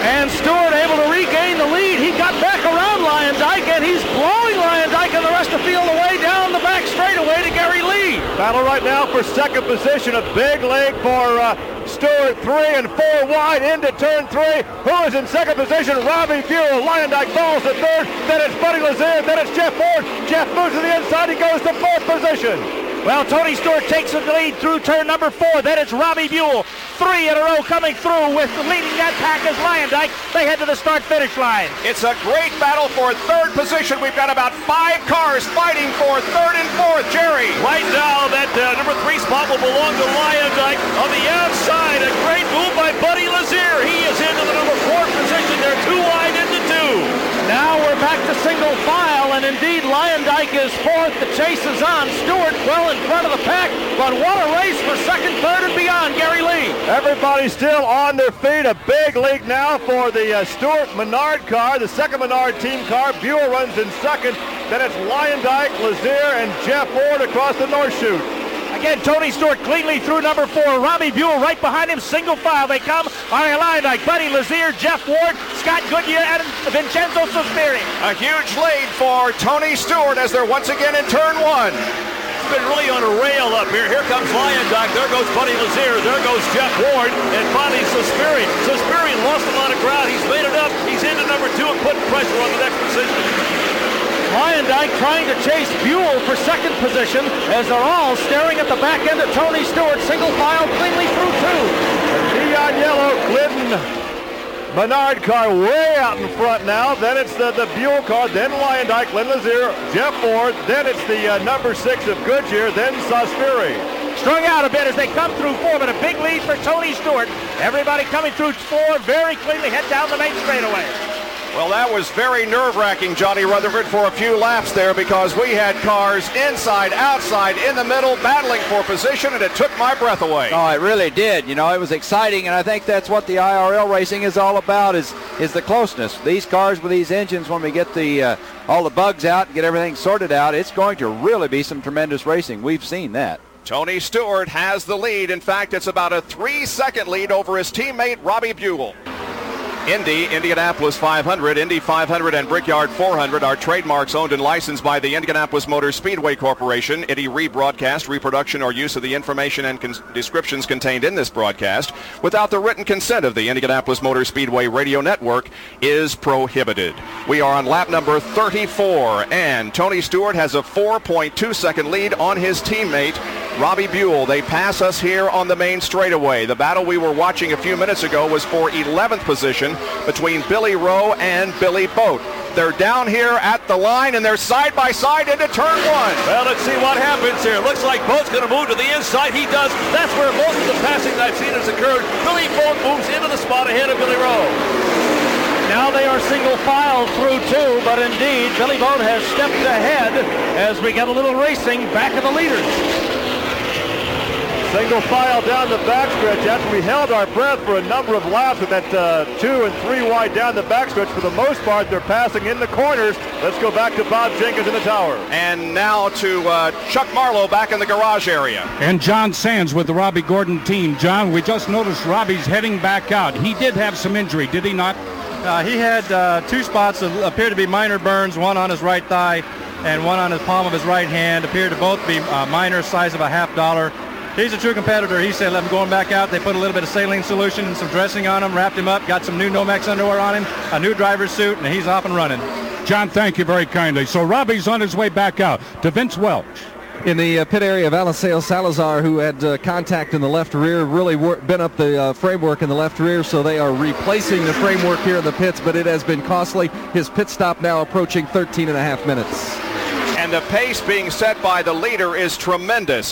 And Stewart able to regain the lead. He got back around Lyondike, and he's blowing Lyondike and the rest of the field away down the back straightaway to Gary Lee. Battle right now for second position. A big lead for Stewart, 3 and 4 wide into turn 3. Who is in second position? Robbie Buell. Lyondike falls to third. Then it's Buddy Lazier. Then it's Jeff Ward. Jeff moves to the inside. He goes to fourth position. Well, Tony Stewart takes the lead through turn number 4. Then it's Robbie Buell. 3 in a row coming through with leading that pack as Lyondike. They head to the start-finish line. It's a great battle for third position. We've got about 5 cars fighting for third and fourth. Jerry. Right now, that number 3 spot will belong to Lyondike. On the outside, a great move by Buddy Lazier. He is into the number 4 position. They're 2 wide into 2. Now we're back to single file, and indeed Lyondike is fourth. The chase is on. Stewart well in front of the pack, but what a race for second, third, and beyond. Gary Lee. Everybody still on their feet. A big lead now for the Stewart Menard car, the second Menard team car. Buell runs in second. Then it's Lyondike, Lazier, and Jeff Ward across the North Chute. Again, Tony Stewart cleanly through number 4. Robbie Buell right behind him. Single file they come. Ari Lyondike, Buddy Lazier, Jeff Ward, Scott Goodyear, and Vincenzo Sospiri. A huge lead for Tony Stewart as they're once again in turn 1. It's been really on a rail up here. Here comes Lyondike. There goes Buddy Lazier. There goes Jeff Ward. And finally Sospiri. Sospiri lost a lot of ground. He's made it up. He's into number 2 and putting pressure on the next position. Lyondike trying to chase Buell for second position as they're all staring at the back end of Tony Stewart. Single file cleanly through 2. Neon yellow Glidden Menard car way out in front now. Then it's the Buell car. Then Lyondike, Glenn Lazier, Jeff Ward. Then it's the number 6 of Goodyear. Then Sospiri. Strung out a bit as they come through 4, but a big lead for Tony Stewart. Everybody coming through 4 very cleanly. Head down the main straightaway. Well, that was very nerve-wracking, Johnny Rutherford, for a few laps there because we had cars inside, outside, in the middle, battling for position, and it took my breath away. Oh, it really did. You know, it was exciting, and I think that's what the IRL racing is all about is the closeness. These cars with these engines, when we get the all the bugs out and get everything sorted out, it's going to really be some tremendous racing. We've seen that. Tony Stewart has the lead. In fact, it's about a 3-second lead over his teammate, Robbie Buell. Indy, Indianapolis 500, Indy 500, and Brickyard 400 are trademarks owned and licensed by the Indianapolis Motor Speedway Corporation. Any rebroadcast, reproduction, or use of the information and descriptions contained in this broadcast without the written consent of the Indianapolis Motor Speedway Radio Network is prohibited. We are on lap number 34, and Tony Stewart has a 4.2-second lead on his teammate, Robbie Buell. They pass us here on the main straightaway. The battle we were watching a few minutes ago was for 11th position between Billy Rowe and Billy Boat. They're down here at the line, and they're side by side into turn 1. Well, let's see what happens here. Looks like Boat's going to move to the inside. He does. That's where most of the passing I've seen has occurred. Billy Boat moves into the spot ahead of Billy Rowe. Now they are single file through 2, but indeed Billy Boat has stepped ahead as we get a little racing back of the leaders. Single file down the backstretch after we held our breath for a number of laps with that 2 and 3 wide down the backstretch. For the most part, they're passing in the corners. Let's go back to Bob Jenkins in the tower. And now to Chuck Marlowe back in the garage area. And John Sands with the Robbie Gordon team. John, we just noticed Robbie's heading back out. He did have some injury, did he not? He had 2 spots that appear to be minor burns, one on his right thigh and one on his palm of his right hand. Appear to both be minor, size of a $50. He's a true competitor. He said, let him going back out. They put a little bit of saline solution and some dressing on him, wrapped him up, got some new Nomex underwear on him, a new driver's suit, and he's off and running. John, thank you very kindly. So Robbie's on his way back out to Vince Welch. In the pit area of Eliseo Salazar, who had contact in the left rear, really bent up the framework in the left rear, so they are replacing the framework here in the pits, but it has been costly. His pit stop now approaching 13 and a half minutes. And the pace being set by the leader is tremendous.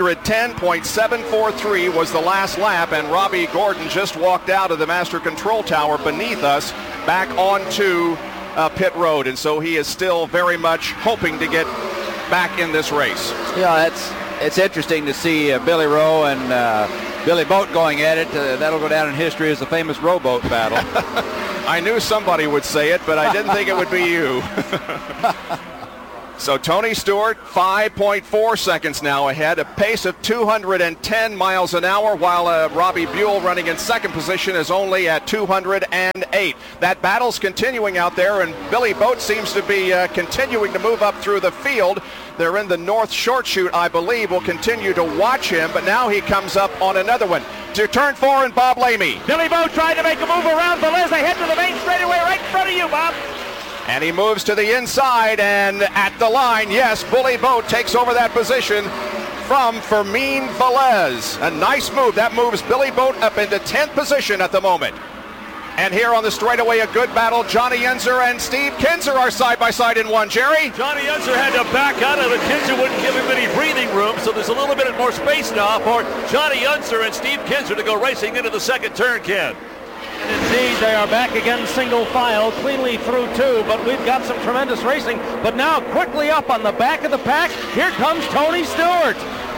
210.743 was the last lap, and Robbie Gordon just walked out of the master control tower beneath us back onto pit road, and so he is still very much hoping to get back in this race. Yeah, it's interesting to see Billy Rowe and Billy Boat going at it. That'll go down in history as the famous rowboat battle. I knew somebody would say it, but I didn't think it would be you. So Tony Stewart, 5.4 seconds now ahead, a pace of 210 miles an hour, while Robbie Buell running in second position is only at 208. That battle's continuing out there, and Billy Boat seems to be continuing to move up through the field. They're in the north short chute, I believe. We'll continue to watch him, but now he comes up on another one. To turn 4 and Bob Lamy. Billy Boat trying to make a move around Velez. They head to the main straightaway right in front of you, Bob. And he moves to the inside, and at the line, yes, Billy Boat takes over that position from Fermin Velez. A nice move. That moves Billy Boat up into 10th position at the moment. And here on the straightaway, a good battle. Johnny Unser and Steve Kinser are side by side in one. Jerry? Johnny Unser had to back out of it. Kinser wouldn't give him any breathing room, so there's a little bit more space now for Johnny Unser and Steve Kinser to go racing into the second turn, Ken. Indeed, they are back again single file, cleanly through 2, but we've got some tremendous racing. But now quickly up on the back of the pack, here comes Tony Stewart.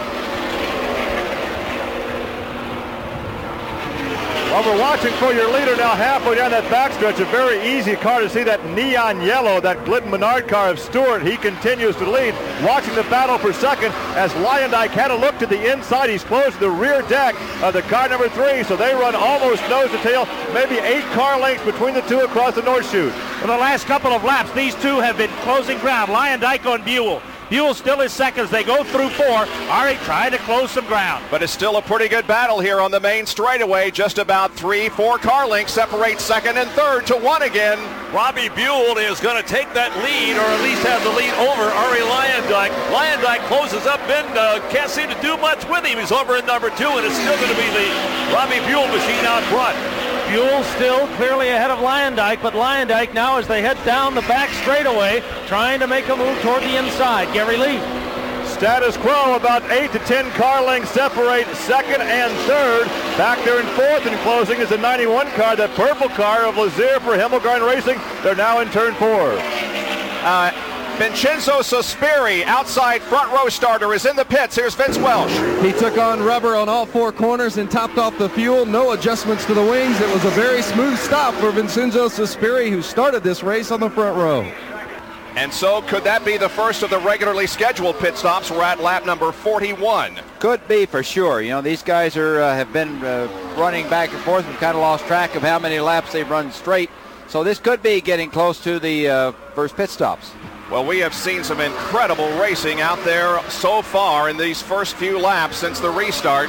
Well, we're watching for your leader now halfway down that backstretch. A very easy car to see, that neon yellow, that Glidden Menard car of Stewart. He continues to lead. Watching the battle for second as Leyendijk had a look to the inside. He's close to the rear deck of the car number 3, so they run almost nose to tail, maybe 8 car lengths between the two across the north chute. For the last couple of laps, these two have been closing ground. Leyendijk on Buell. Buell still is second as they go through 4. Ari trying to close some ground. But it's still a pretty good battle here on the main straightaway. Just about 3-4 car lengths separate second and third to 1 again. Robbie Buell is going to take that lead, or at least have the lead over Ari Leyendijk. Leyendijk closes up and can't seem to do much with him. He's over in number 2, and it's still going to be the Robbie Buell machine out front. Buell still clearly ahead of Leyendijk, but Leyendijk now as they head down the back straightaway, trying to make a move toward the inside. Gary Lee. Status quo, about 8 to 10 car lengths separate second and third. Back there in fourth and closing is the 91 car, the purple car of Lazier for Himmelgarn Racing. They're now in turn 4. Vincenzo Sospiri, outside front row starter, is in the pits. Here's Vince Welsh. He took on rubber on all 4 corners and topped off the fuel. No adjustments to the wings. It was a very smooth stop for Vincenzo Sospiri, who started this race on the front row. And so could that be the first of the regularly scheduled pit stops? We're at lap number 41. Could be for sure. You know, these guys have been running back and forth and kind of lost track of how many laps they've run straight. So this could be getting close to the first pit stops. Well, we have seen some incredible racing out there so far in these first few laps since the restart.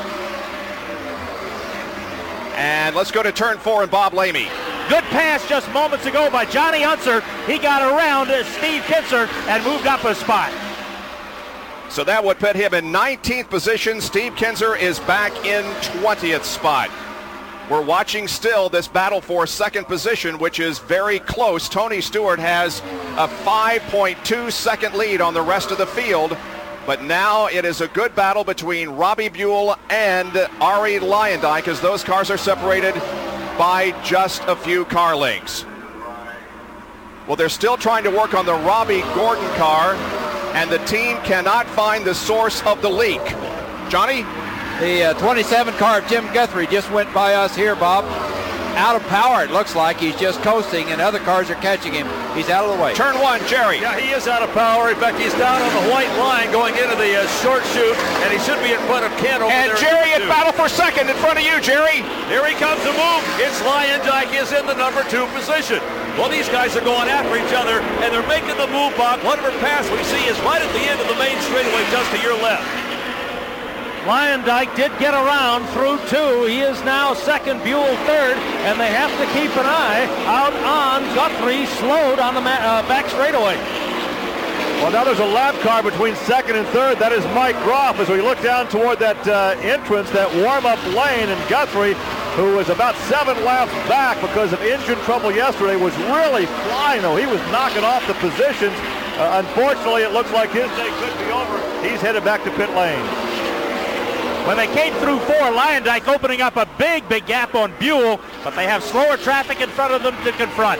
And let's go to turn 4 and Bob Lamy. Good pass just moments ago by Johnny Unser. He got around Steve Kinser and moved up a spot. So that would put him in 19th position. Steve Kinser is back in 20th spot. We're watching still this battle for second position, which is very close. Tony Stewart has a 5.2 second lead on the rest of the field. But now it is a good battle between Robbie Buell and Ari Leyendijk, as those cars are separated by just a few car lengths. Well, they're still trying to work on the Robbie Gordon car, and the team cannot find the source of the leak. Johnny? The 27 car of Jim Guthrie just went by us here, Bob. Out of power, it looks like. He's just coasting, and other cars are catching him. He's out of the way. Turn 1, Jerry. Yeah, he is out of power. In fact, he's down on the white line going into the short chute, and he should be in front of Ken over there. And Jerry in battle for second in front of you, Jerry. Here he comes to move. It's Leyendijk is in the number 2 position. Well, these guys are going after each other, and they're making the move, Bob. Whatever pass we see is right at the end of the main straightaway just to your left. Leyendijk did get around through 2. He is now second, Buell third, and they have to keep an eye out on Guthrie, slowed on the back straightaway. Well, now there's a lap car between second and third. That is Mike Groff. As we look down toward that entrance, that warm-up lane, and Guthrie, who was about 7 laps back because of engine trouble yesterday, was really flying, though. He was knocking off the positions. Unfortunately, it looks like his day could be over. He's headed back to pit lane. When they came through 4, Leyendijk opening up a big gap on Buell, but they have slower traffic in front of them to confront.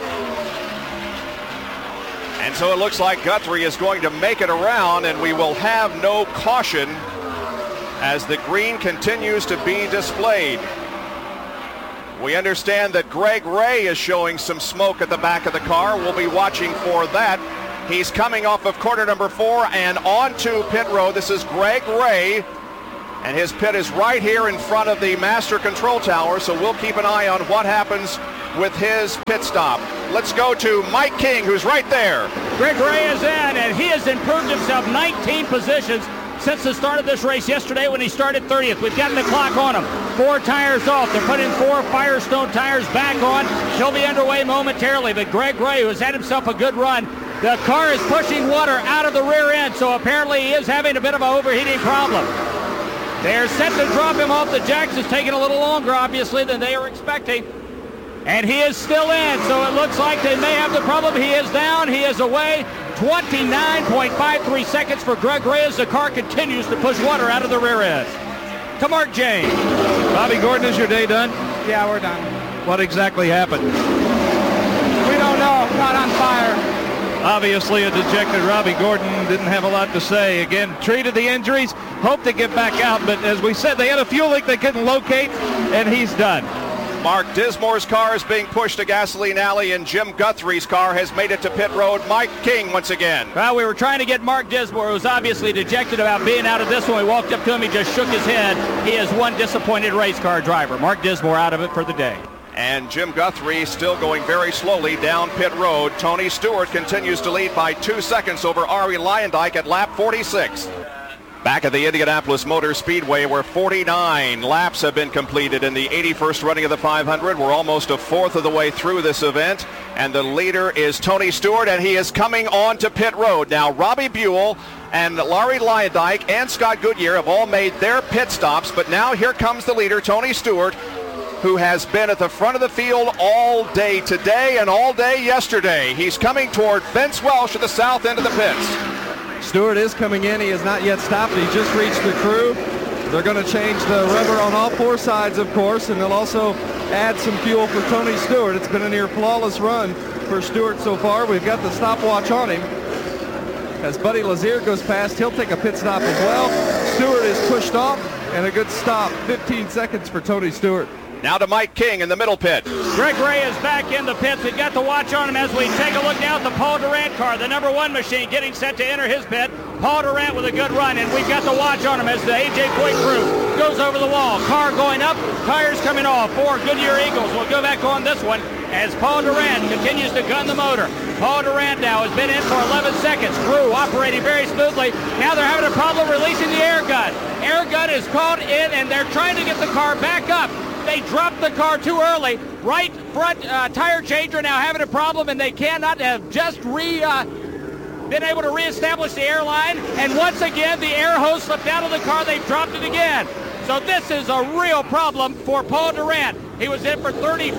And so it looks like Guthrie is going to make it around, and we will have no caution as the green continues to be displayed. We understand that Greg Ray is showing some smoke at the back of the car. We'll be watching for that He's coming off of corner number 4 and onto pit road. This is Greg Ray, and his pit is right here in front of the master control tower, so we'll keep an eye on what happens with his pit stop. Let's go to Mike King, who's right there. Greg Ray is in, and he has improved himself 19 positions since the start of this race yesterday when he started 30th. We've gotten the clock on him. 4 tires off. They're putting 4 Firestone tires back on. He'll be underway momentarily, but Greg Ray, who has had himself a good run, the car is pushing water out of the rear end, so apparently he is having a bit of an overheating problem. They're set to drop him off the jacks. It's taking a little longer, obviously, than they were expecting. And he is still in, so it looks like they may have the problem. He is down. He is away. 29.53 seconds for Greg Ray as the car continues to push water out of the rear end. To Mark James. Bobby Gordon, is your day done? Yeah, we're done. What exactly happened? We don't know. Caught on fire. Obviously, a dejected Robbie Gordon didn't have a lot to say. Again, treated the injuries, hoped to get back out, but as we said, they had a fuel leak they couldn't locate, and he's done. Mark Dismore's car is being pushed to Gasoline Alley, and Jim Guthrie's car has made it to pit road. Mike King once again. Well, we were trying to get Mark Dismore, who was obviously dejected about being out of this one. We walked up to him, he just shook his head. He is one disappointed race car driver. Mark Dismore out of it for the day. And Jim Guthrie still going very slowly down pit road. Tony Stewart continues to lead by 2 seconds over Arie Luyendyk at lap 46. Back at the Indianapolis Motor Speedway, where 49 laps have been completed in the 81st running of the 500. We're almost a fourth of the way through this event, and the leader is Tony Stewart, and he is coming on to pit road. Now, Robbie Buell and Arie Luyendyk and Scott Goodyear have all made their pit stops, but now here comes the leader, Tony Stewart, who has been at the front of the field all day today and all day yesterday. He's coming toward Vince Welsh at the south end of the pits. Stewart is coming in. He has not yet stopped. He just reached the crew. They're going to change the rubber on all 4 sides, of course, and they'll also add some fuel for Tony Stewart. It's been a near flawless run for Stewart so far. We've got the stopwatch on him. As Buddy Lazier goes past, he'll take a pit stop as well. Stewart is pushed off, and a good stop. 15 seconds for Tony Stewart. Now to Mike King in the middle pit. Greg Ray is back in the pits. We've got the watch on him as we take a look now at the Paul Durant car, the number 1 machine, getting set to enter his pit. Paul Durant with a good run, and we've got the watch on him as the A.J. Foyt crew goes over the wall. Car going up, tires coming off. 4 Goodyear Eagles will go back on this one as Paul Durant continues to gun the motor. Paul Durant now has been in for 11 seconds. Crew operating very smoothly. Now they're having a problem releasing the air gun. Air gun is caught in, and they're trying to get the car back up. They dropped the car too early. Right front tire changer now having a problem, and they cannot have just been able to reestablish the airline. And once again, the air hose slipped out of the car. They've dropped it again. So this is a real problem for Paul Durant. He was in for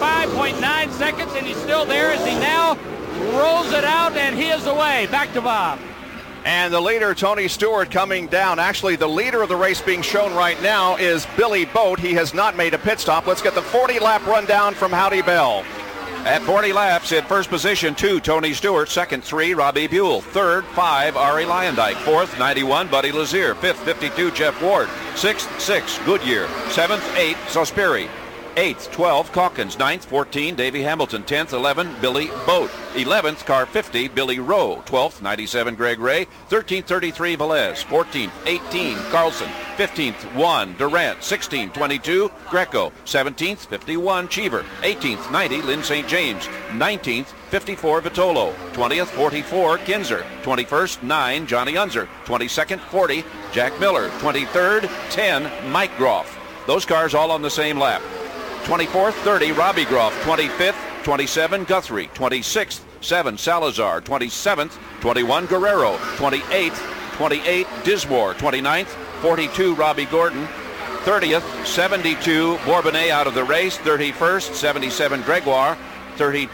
35.9 seconds, and he's still there as he now rolls it out, and he is away. Back to Bob. And the leader, Tony Stewart, coming down. Actually, the leader of the race being shown right now is Billy Boat. He has not made a pit stop. Let's get the 40-lap rundown from Howdy Bell. At 40 laps, in first position, 2, Tony Stewart. Second, 3, Robbie Buell. Third, 5, Arie Luyendyk. Fourth, 91, Buddy Lazier. Fifth, 52, Jeff Ward. Sixth, 6, Goodyear. Seventh, 8, Sospiri. 8th, 12, Calkins. 9th, 14, Davey Hamilton. 10th, 11, Billy Boat. 11th, car 50, Billy Rowe. 12th, 97, Greg Ray. 13th, 33, Velez. 14th, 18, Carlson. 15th, 1, Durant. 16th, 22, Greco. 17th, 51, Cheever. 18th, 90, Lynn St. James. 19th, 54, Vitolo. 20th, 44, Kinzer. 21st, 9, Johnny Unser. 22nd, 40, Jack Miller. 23rd, 10, Mike Groff. Those cars all on the same lap. 24th, 30, Robbie Groff. 25th, 27, Guthrie. 26th, 7, Salazar. 27th, 21, Guerrero. 28th, 28, Dismore. 29th, 42, Robbie Gordon. 30th, 72, Bourbonnais out of the race. 31st, 77, Gregoire.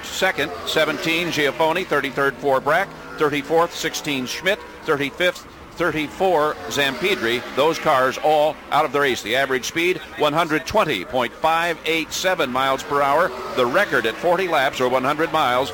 32nd, 17, Giafoni. 33rd, 4, Brack. 34th, 16, Schmidt. 35th, 34 Zampedri. Those cars all out of the race. The average speed 120.587 miles per hour. The record at 40 laps or 100 miles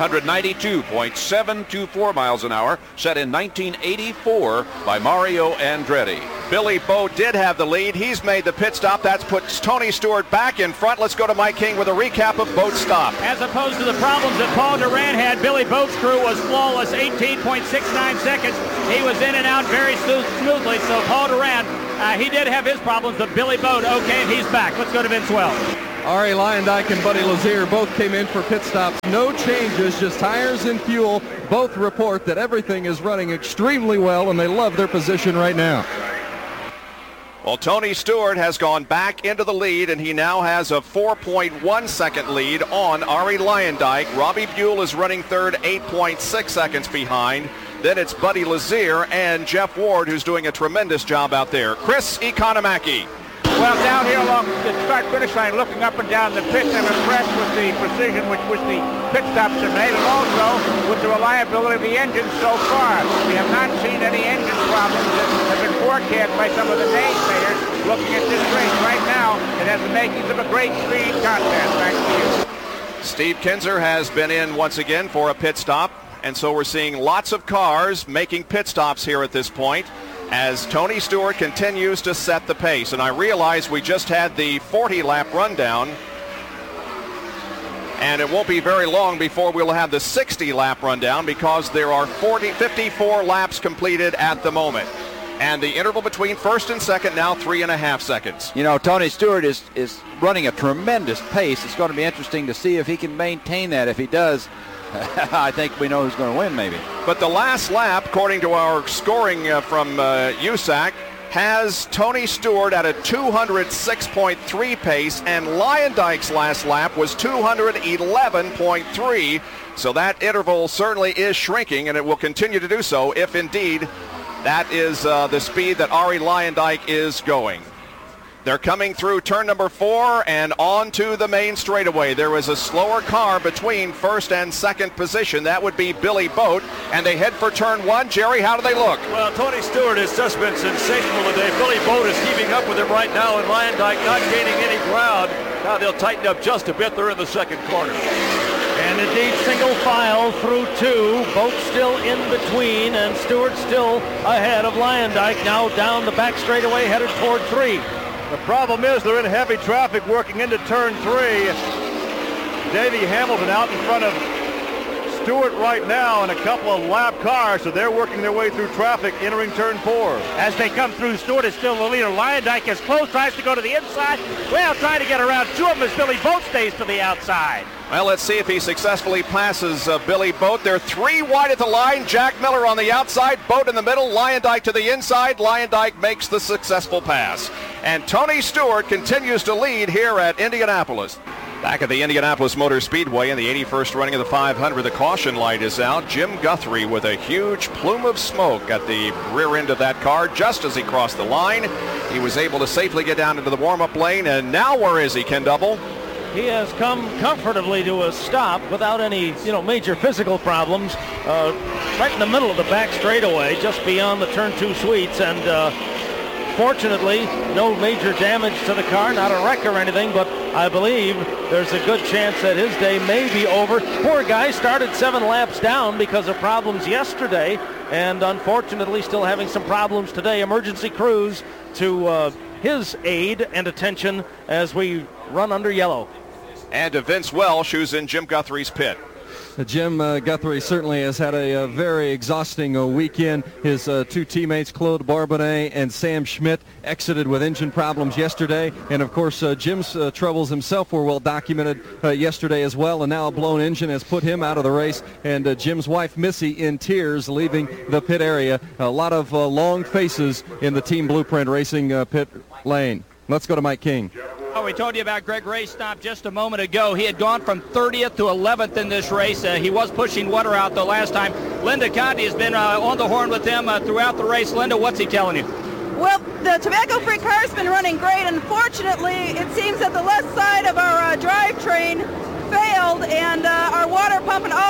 192.724 miles an hour, set in 1984 by Mario Andretti. Billy Boat did have the lead. He's made the pit stop. That's put Tony Stewart back in front. Let's go to Mike King with a recap of Boat's stop. As opposed to the problems that Paul Durant had, Billy Boat's crew was flawless, 18.69 seconds. He was in and out very smoothly, so Paul Durant, he did have his problems, but Billy Boat, okay, and he's back. Let's go to Vince Wells. Arie Luyendyk and Buddy Lazier both came in for pit stops. No changes, just tires and fuel. Both report that everything is running extremely well, and they love their position right now. Well, Tony Stewart has gone back into the lead, and he now has a 4.1 second lead on Arie Luyendyk. Robbie Buell is running third, 8.6 seconds behind. Then it's Buddy Lazier and Jeff Ward, who's doing a tremendous job out there. Chris Economaki. Well, down here along the start-finish line, looking up and down the pit, I'm impressed with the precision with which the pit stops are made, and also with the reliability of the engine so far. We have not seen any engine problems that have been forecast by some of the naysayers looking at this race. Right now, it has the makings of a great speed contest. Back to you. Steve Kinzer has been in once again for a pit stop, and so we're seeing lots of cars making pit stops here at this point as Tony Stewart continues to set the pace. And I realize we just had the 40-lap rundown, and it won't be very long before we'll have the 60-lap rundown because there are 54 laps completed at the moment. And the interval between first and second now 3.5 seconds. You know, Tony Stewart is running a tremendous pace. It's going to be interesting to see if he can maintain that. If he does, I think we know who's going to win, maybe. But the last lap, according to our scoring from USAC, has Tony Stewart at a 206.3 pace, and Luyendyk's last lap was 211.3. So that interval certainly is shrinking, and it will continue to do so if indeed that is the speed that Arie Luyendyk is going. They're coming through turn number 4 and on to the main straightaway. There is a slower car between first and second position. That would be Billy Boat, and they head for turn 1. Jerry, how do they look? Well, Tony Stewart has just been sensational today. Billy Boat is keeping up with him right now, and Luyendyk not gaining any ground. Now they'll tighten up just a bit. They're in the second corner. And indeed, single file through 2. Boat still in between, and Stewart still ahead of Luyendyk. Now down the back straightaway, headed toward 3. The problem is they're in heavy traffic working into turn 3. Davey Hamilton out in front of Stewart right now in a couple of lap cars, so they're working their way through traffic entering turn 4. As they come through, Stewart is still the leader. Luyendyk is close, tries to go to the inside. Well, trying to get around 2 of them as Billy Boat stays to the outside. Well, let's see if he successfully passes Billy Boat. They're 3 wide at the line. Jack Miller on the outside, Boat in the middle, Luyendyk to the inside. Luyendyk makes the successful pass. And Tony Stewart continues to lead here at Indianapolis. Back at the Indianapolis Motor Speedway in the 81st running of the 500, the caution light is out. Jim Guthrie with a huge plume of smoke at the rear end of that car just as he crossed the line. He was able to safely get down into the warm-up lane, and now where is he, Ken Double? He has come comfortably to a stop without any, major physical problems. Right in the middle of the back straightaway, just beyond the turn 2 sweeps, and fortunately, no major damage to the car, not a wreck or anything, but I believe there's a good chance that his day may be over. Poor guy started 7 laps down because of problems yesterday, and unfortunately still having some problems today. Emergency crews to his aid and attention as we run under yellow. And to Vince Welsh, who's in Jim Guthrie's pit. Jim Guthrie certainly has had a very exhausting weekend. His 2 teammates, Claude Barbonnet and Sam Schmidt, exited with engine problems yesterday. And, of course, Jim's troubles himself were well documented yesterday as well. And now a blown engine has put him out of the race. And Jim's wife, Missy, in tears, leaving the pit area. A lot of long faces in the Team Blueprint Racing pit lane. Let's go to Mike King. Oh, we told you about Greg Ray's stop just a moment ago. He had gone from 30th to 11th in this race. He was pushing water out the last time. Linda Conti has been on the horn with him throughout the race. Linda, what's he telling you? Well, the tobacco-free car's been running great. Unfortunately, it seems that the left side of our drivetrain failed, and our water pump and all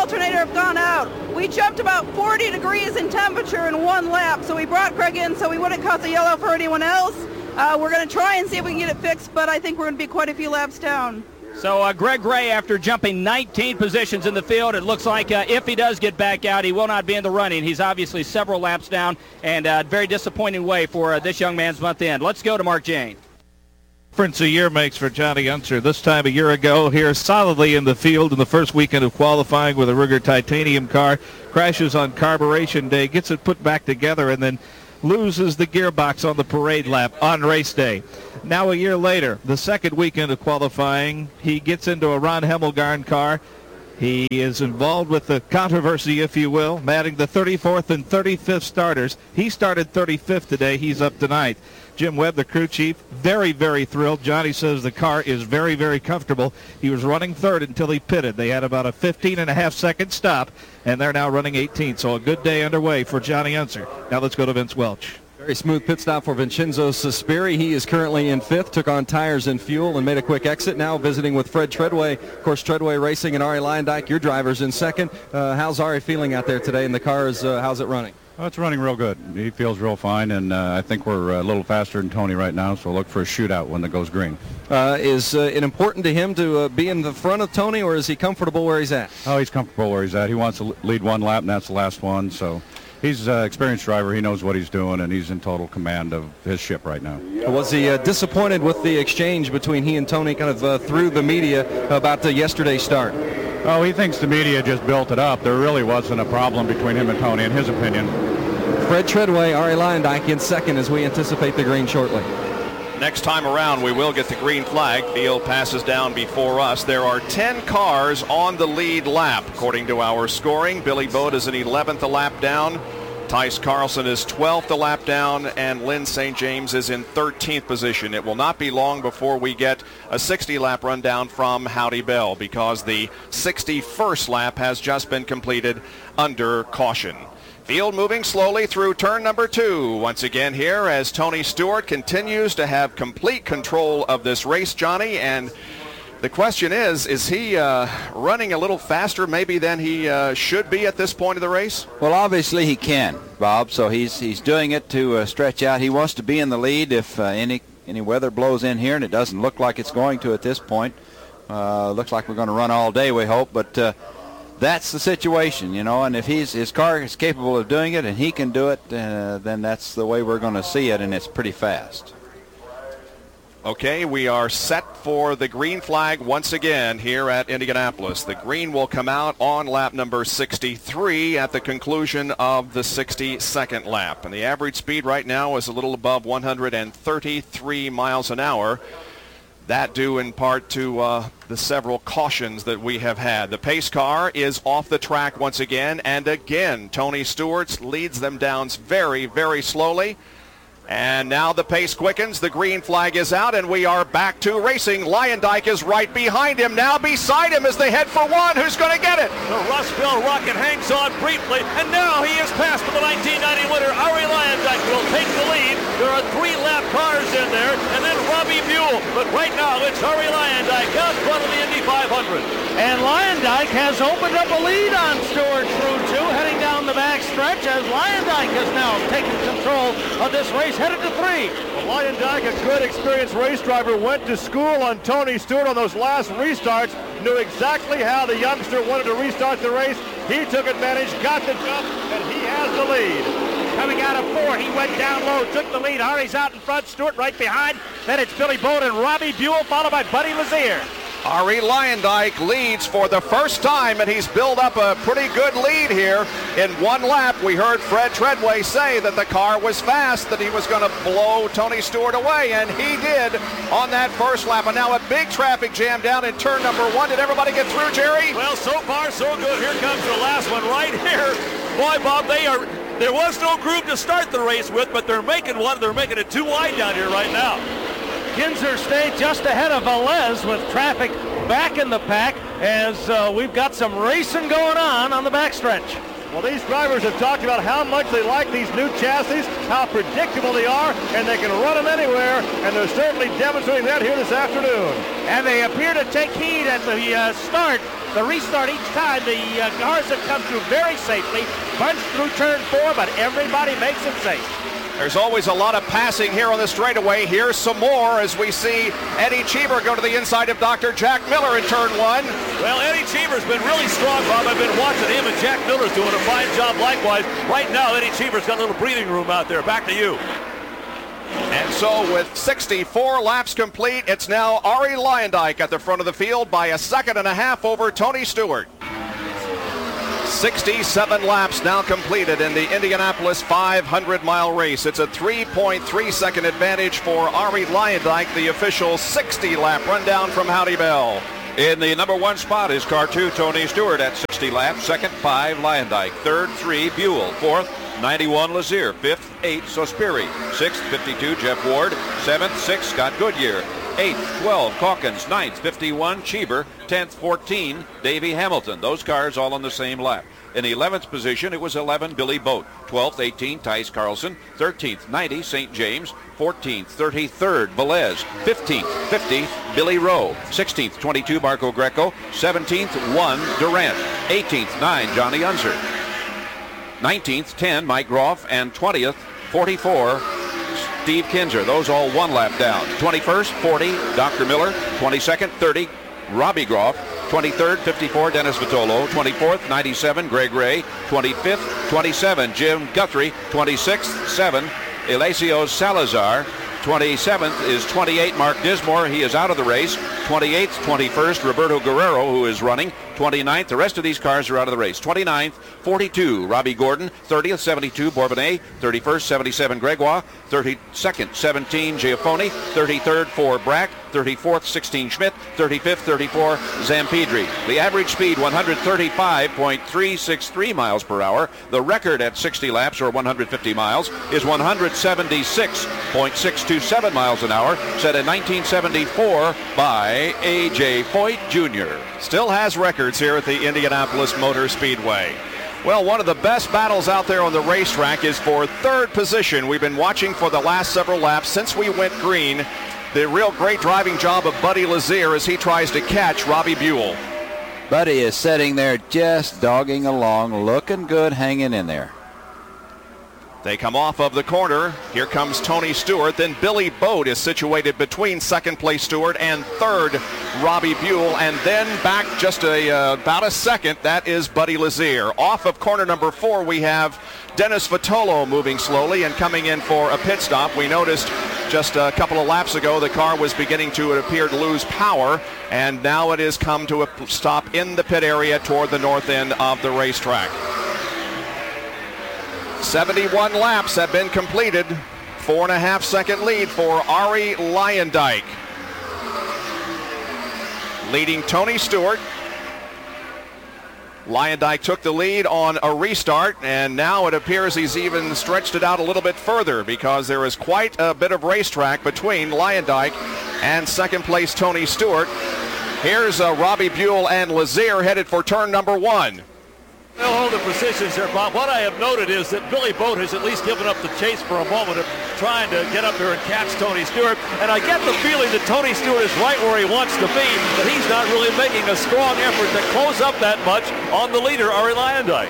alternator have gone out. We jumped about 40 degrees in temperature in one lap, so we brought Craig in so we wouldn't cause a yellow for anyone else. We're going to try and see if we can get it fixed, but I think we're going to be quite a few laps down. So Greg Gray, after jumping 19 positions in the field, it looks like if he does get back out, he will not be in the running. He's obviously several laps down, and a very disappointing way for this young man's month end. Let's go to Mark Jane. Difference a year makes for Johnny Unser. This time a year ago, here solidly in the field in the first weekend of qualifying with a Ruger Titanium car, crashes on carburation day, gets it put back together, and then loses the gearbox on the parade lap on race day. Now a year later, the second weekend of qualifying, he gets into a Ron Hemmelgarn car. He is involved with the controversy, if you will, matting the 34th and 35th starters. He started 35th today. He's up tonight. Jim Webb, the crew chief, very, very thrilled. Johnny says the car is very, very comfortable. He was running third until he pitted. They had about a 15.5-second stop, and they're now running 18th. So a good day underway for Johnny Unser. Now let's go to Vince Welch. Very smooth pit stop for Vincenzo Sospiri. He is currently in 5th, took on tires and fuel, and made a quick exit. Now visiting with Fred Treadway. Of course, Treadway Racing and Ari Leyendijk, your drivers in 2nd. How's Ari feeling out there today, and the car is, how's it running? Oh, it's running real good. He feels real fine, and I think we're a little faster than Tony right now, so look for a shootout when it goes green. Is it important to him to be in the front of Tony, or is he comfortable where he's at? Oh, he's comfortable where he's at. He wants to lead one lap, and that's the last one, so he's an experienced driver. He knows what he's doing, and he's in total command of his ship right now. Was he disappointed with the exchange between he and Tony kind of through the media about yesterday's start? Oh, he thinks the media just built it up. There really wasn't a problem between him and Tony, in his opinion. Fred Treadway, Ari Leyendijk in 2nd as we anticipate the green shortly. Next time around, we will get the green flag. Field passes down before us. There are 10 cars on the lead lap, according to our scoring. Billy Bode is in 11th a lap down. Tice Carlson is 12th a lap down, and Lynn St. James is in 13th position. It will not be long before we get a 60-lap rundown from Howdy Bell, because the 61st lap has just been completed under caution. Field moving slowly through turn number 2. Once again here as Tony Stewart continues to have complete control of this race, Johnny, and the question is he running a little faster maybe than he should be at this point of the race? Well, obviously he can, Bob, so he's doing it to stretch out. He wants to be in the lead if any weather blows in here, and it doesn't look like it's going to at this point. Looks like we're going to run all day, we hope, but that's the situation, you know, and if his car is capable of doing it and he can do it, then that's the way we're going to see it, and it's pretty fast. Okay, we are set for the green flag once again here at Indianapolis. The green will come out on lap number 63 at the conclusion of the 62nd lap. And the average speed right now is a little above 133 miles an hour. That due in part to the several cautions that we have had. The pace car is off the track once again, and again, Tony Stewart leads them down very, very slowly. And now the pace quickens, the green flag is out, and we are back to racing. Leyendijk is right behind him, now beside him as they head for one. Who's going to get it? The Rustbelt rocket hangs on briefly, and now he is passed for the 1990 winner. Ari Leyendijk will take the lead. There are 3-lap cars in there, and then Robbie Buell. But right now, it's Ari Leyendijk out front of the Indy 500. And Leyendijk has opened up a lead on Stewart through 2, heading down the back stretch as Leyendijk has now taken control of this race, headed to 3. Well, Leyendijk, a good experienced race driver, went to school on Tony Stewart on those last restarts, knew exactly how the youngster wanted to restart the race. He took advantage, got the jump, and he has the lead. Coming out of 4, he went down low, took the lead. Ari's out in front, Stewart right behind. Then it's Billy Bode and Robbie Buell, followed by Buddy Lazier. Ari Leyendijk leads for the first time, and he's built up a pretty good lead here in one lap. We heard Fred Treadway say that the car was fast, that he was going to blow Tony Stewart away, and he did on that first lap. And now a big traffic jam down in turn number 1. Did everybody get through, Jerry? Well, so far so good. Here comes the last one right here. Boy, Bob, there was no group to start the race with, but they're making one. They're making it too wide down here right now. Ginzer stayed just ahead of Velez with traffic back in the pack as we've got some racing going on the backstretch. Well, these drivers have talked about how much they like these new chassis, how predictable they are, and they can run them anywhere, and they're certainly demonstrating that here this afternoon. And they appear to take heed at the restart each time. The cars have come through very safely, bunched through turn 4, but everybody makes it safe. There's always a lot of passing here on the straightaway. Here's some more as we see Eddie Cheever go to the inside of Dr. Jack Miller in turn 1. Well, Eddie Cheever's been really strong, Bob. I've been watching him, and Jack Miller's doing a fine job likewise. Right now, Eddie Cheever's got a little breathing room out there. Back to you. And so with 64 laps complete, it's now Arie Luyendyk at the front of the field by a second and a half over Tony Stewart. 67 laps now completed in the Indianapolis 500-mile race. It's a 3.3 second advantage for Arie Luyendyk, the official 60-lap rundown from Howdy Bell. In the number 1 spot is car 2, Tony Stewart at 60 laps. Second, 5, Luyendyk. Third, 3, Buell. Fourth, 91, Lazier. Fifth, 8, Sospiri. Sixth, 52, Jeff Ward. Seventh, 6, Scott Goodyear. 8th, 12, Calkins. 9th, 51, Cheever. 10th, 14, Davey Hamilton. Those cars all on the same lap. In the 11th position, it was 11, Billy Boat. 12th, 18, Tice Carlson. 13th, 90, St. James. 14th, 33rd, Velez. 15th, 50, Billy Rowe. 16th, 22, Marco Greco. 17th, 1, Durant. 18th, 9, Johnny Unser. 19th, 10, Mike Groff. And 20th, 44, Steve Kinzer. Those all 1 lap down. 21st, 40, Dr. Miller. 22nd, 30, Robbie Groff. 23rd, 54, Dennis Vitolo. 24th, 97, Greg Ray. 25th, 27, Jim Guthrie. 26th, 7, Eliseo Salazar. 27th is 28, Mark Dismore. He is out of the race. 28th, 21st, Roberto Guerrero, who is running. 29th, the rest of these cars are out of the race. 29th, 42, Robbie Gordon. 30th, 72, Bourbonnais. 31st, 77, Gregoire. 32nd, 17, Giafoni. 33rd, 4, Brack. 34th, 16, Schmidt. 35th, 34, Zampedri. The average speed, 135.363 miles per hour. The record at 60 laps, or 150 miles, is 176.627 miles an hour, set in 1974 by A.J. Foyt Jr. Still has records here at the Indianapolis Motor Speedway. Well, one of the best battles out there on the racetrack is for third position. We've been watching for the last several laps since we went green. The real great driving job of Buddy Lazier as he tries to catch Robbie Buell. Buddy is sitting there just dogging along, looking good, hanging in there. They come off of the corner. Here comes Tony Stewart. Then Billy Boat is situated between second place Stewart and third Robbie Buell. And then back just about a second, that is Buddy Lazier. Off of corner number 4, we have Dennis Vitolo moving slowly and coming in for a pit stop. We noticed just a couple of laps ago the car was beginning to, it appeared, lose power. And now it has come to a stop in the pit area toward the north end of the racetrack. 71 laps have been completed. 4.5 second lead for Arie Luyendyk. Leading Tony Stewart. Luyendyk took the lead on a restart, and now it appears he's even stretched it out a little bit further because there is quite a bit of racetrack between Luyendyk and second place Tony Stewart. Here's Robbie Buell and Lazier headed for turn number 1. They'll hold the positions there, Bob. What I have noted is that Billy Boat has at least given up the chase for a moment of trying to get up there and catch Tony Stewart. And I get the feeling that Tony Stewart is right where he wants to be, but he's not really making a strong effort to close up that much on the leader, Arie Luyendyk.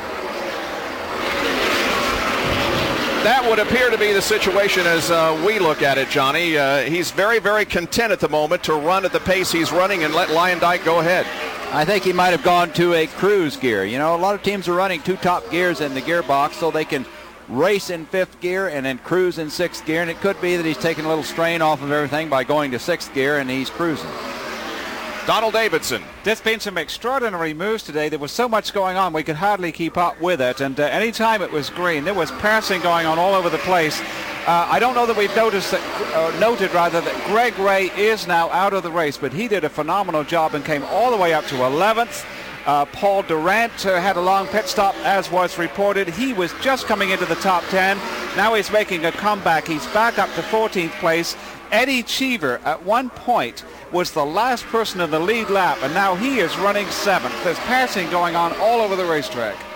That would appear to be the situation as we look at it, Johnny. He's very, very content at the moment to run at the pace he's running and let Luyendyk go ahead. I think he might have gone to a cruise gear. You know, a lot of teams are running 2 top gears in the gearbox so they can race in 5th gear and then cruise in 6th gear. And it could be that he's taking a little strain off of everything by going to 6th gear and he's cruising. Donald Davidson. There's been some extraordinary moves today. There was so much going on, we could hardly keep up with it. And anytime it was green, there was passing going on all over the place. I don't know that we've noted that Greg Ray is now out of the race, but he did a phenomenal job and came all the way up to 11th. Paul Durant had a long pit stop, as was reported. He was just coming into the top 10. Now he's making a comeback. He's back up to 14th place. Eddie Cheever, at one point, was the last person in the lead lap, and now he is running 7th. There's passing going on all over the racetrack.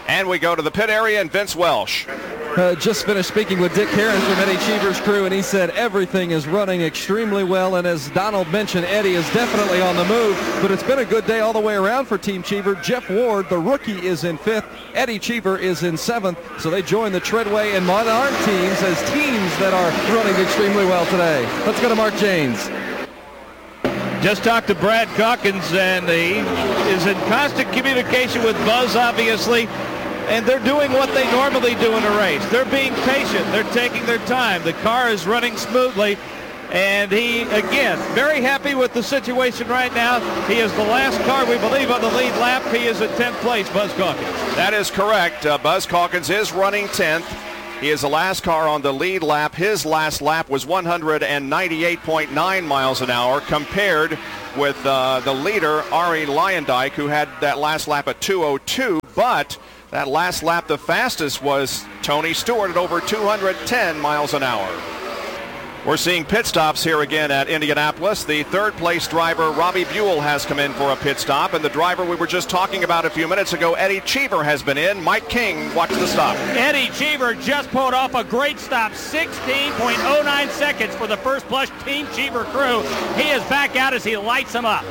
And we go to the pit area and Vince Welsh. Just finished speaking with Dick Heron from Eddie Cheever's crew, and he said everything is running extremely well. And as Donald mentioned, Eddie is definitely on the move, but it's been a good day all the way around for Team Cheever. Jeff Ward, the rookie, is in 5th. Eddie Cheever is in 7th. So they join the Treadway and Monarch teams as teams that are running extremely well today. Let's go to Mark Janes. Just talked to Brad Calkins, and he is in constant communication with Buzz, obviously. And they're doing what they normally do in a race. They're being patient. They're taking their time. The car is running smoothly. And he, again, very happy with the situation right now. He is the last car, we believe, on the lead lap. He is at 10th place, Buzz Calkins. That is correct. Buzz Calkins is running 10th. He is the last car on the lead lap. His last lap was 198.9 miles an hour compared with the leader, Arie Luyendyk, who had that last lap at 202. But that last lap, the fastest was Tony Stewart at over 210 miles an hour. We're seeing pit stops here again at Indianapolis. The third place driver, Robbie Buell, has come in for a pit stop. And the driver we were just talking about a few minutes ago, Eddie Cheever, has been in. Mike King watched the stop. Eddie Cheever just pulled off a great stop, 16.09 seconds for the first place Team Cheever crew. He is back out as he lights them up.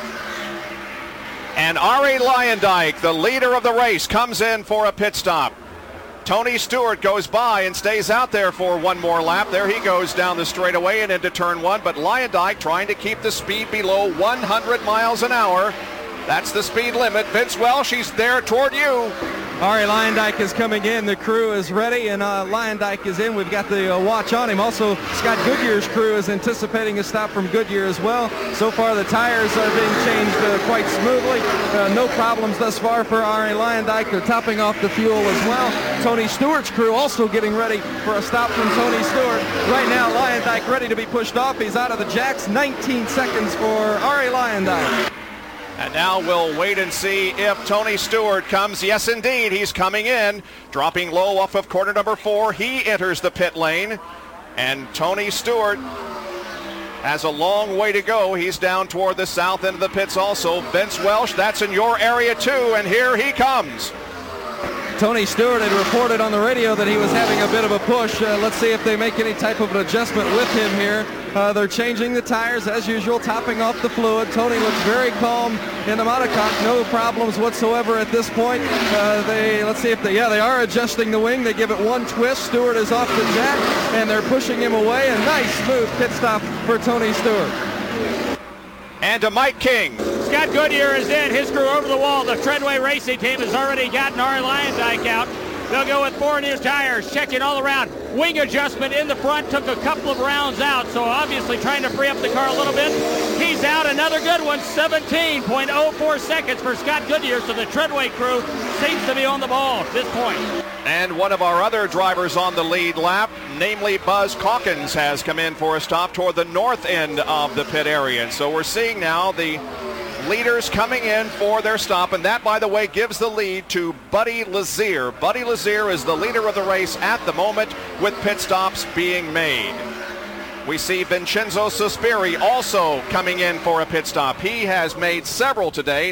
And Arie Luyendyk, the leader of the race, comes in for a pit stop. Tony Stewart goes by and stays out there for one more lap. There he goes down the straightaway and into turn 1. But Luyendyk trying to keep the speed below 100 miles an hour. That's the speed limit. Vince Welsh, he's there toward you. Arie Luyendyk is coming in. The crew is ready, and Luyendyk is in. We've got the watch on him. Also, Scott Goodyear's crew is anticipating a stop from Goodyear as well. So far, the tires are being changed quite smoothly. No problems thus far for Arie Luyendyk. They're topping off the fuel as well. Tony Stewart's crew also getting ready for a stop from Tony Stewart. Right now, Luyendyk ready to be pushed off. He's out of the jacks. 19 seconds for Arie Luyendyk. And now we'll wait and see if Tony Stewart comes. Yes, indeed, he's coming in. Dropping low off of corner number 4. He enters the pit lane. And Tony Stewart has a long way to go. He's down toward the south end of the pits also. Vince Welsh, that's in your area too. And here he comes. Tony Stewart had reported on the radio that he was having a bit of a push. Let's see if they make any type of an adjustment with him here. They're changing the tires as usual, topping off the fluid. Tony looks very calm in the monocoque. No problems whatsoever at this point. Let's see if they are adjusting the wing. They give it one twist. Stewart is off the jack, and they're pushing him away. A nice, smooth pit stop for Tony Stewart. And to Mike King. Scott Goodyear is in. His crew over the wall. The Treadway Racing Team has already gotten Arie Luyendyk out. They'll go with 4 new tires, checking all around. Wing adjustment in the front, took a couple of rounds out, so obviously trying to free up the car a little bit. He's out, another good one, 17.04 seconds for Scott Goodyear, so the Treadway crew seems to be on the ball at this point. And one of our other drivers on the lead lap, namely Buzz Calkins, has come in for a stop toward the north end of the pit area. And so we're seeing now the leaders coming in for their stop, and that, by the way, gives the lead to Buddy Lazier. Buddy Lazier is the leader of the race at the moment, with pit stops being made. We see Vincenzo Sospiri also coming in for a pit stop. He has made several today.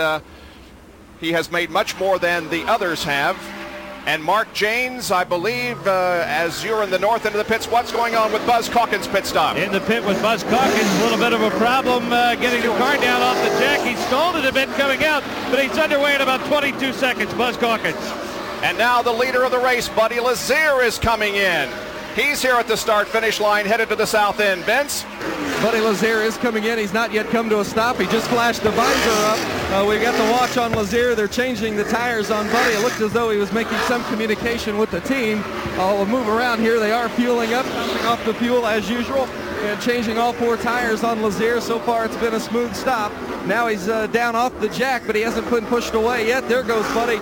He has made much more than the others have. And Mark Janes, I believe, as you're in the north end of the pits, what's going on with Buzz Calkins' pit stop? In the pit with Buzz Calkins, a little bit of a problem getting the car down off the jack. He stalled it a bit coming out, but he's underway in about 22 seconds, Buzz Calkins. And now the leader of the race, Buddy Lazier, is coming in. He's here at the start-finish line, headed to the south end. Vince? Buddy Lazier is coming in. He's not yet come to a stop. He just flashed the visor up. We've got the watch on Lazier. They're changing the tires on Buddy. It looked as though he was making some communication with the team. We'll move around here. They are fueling up, topping off the fuel as usual, and changing all 4 tires on Lazier. So far, it's been a smooth stop. Now he's down off the jack, but he hasn't been pushed away yet. There goes Buddy.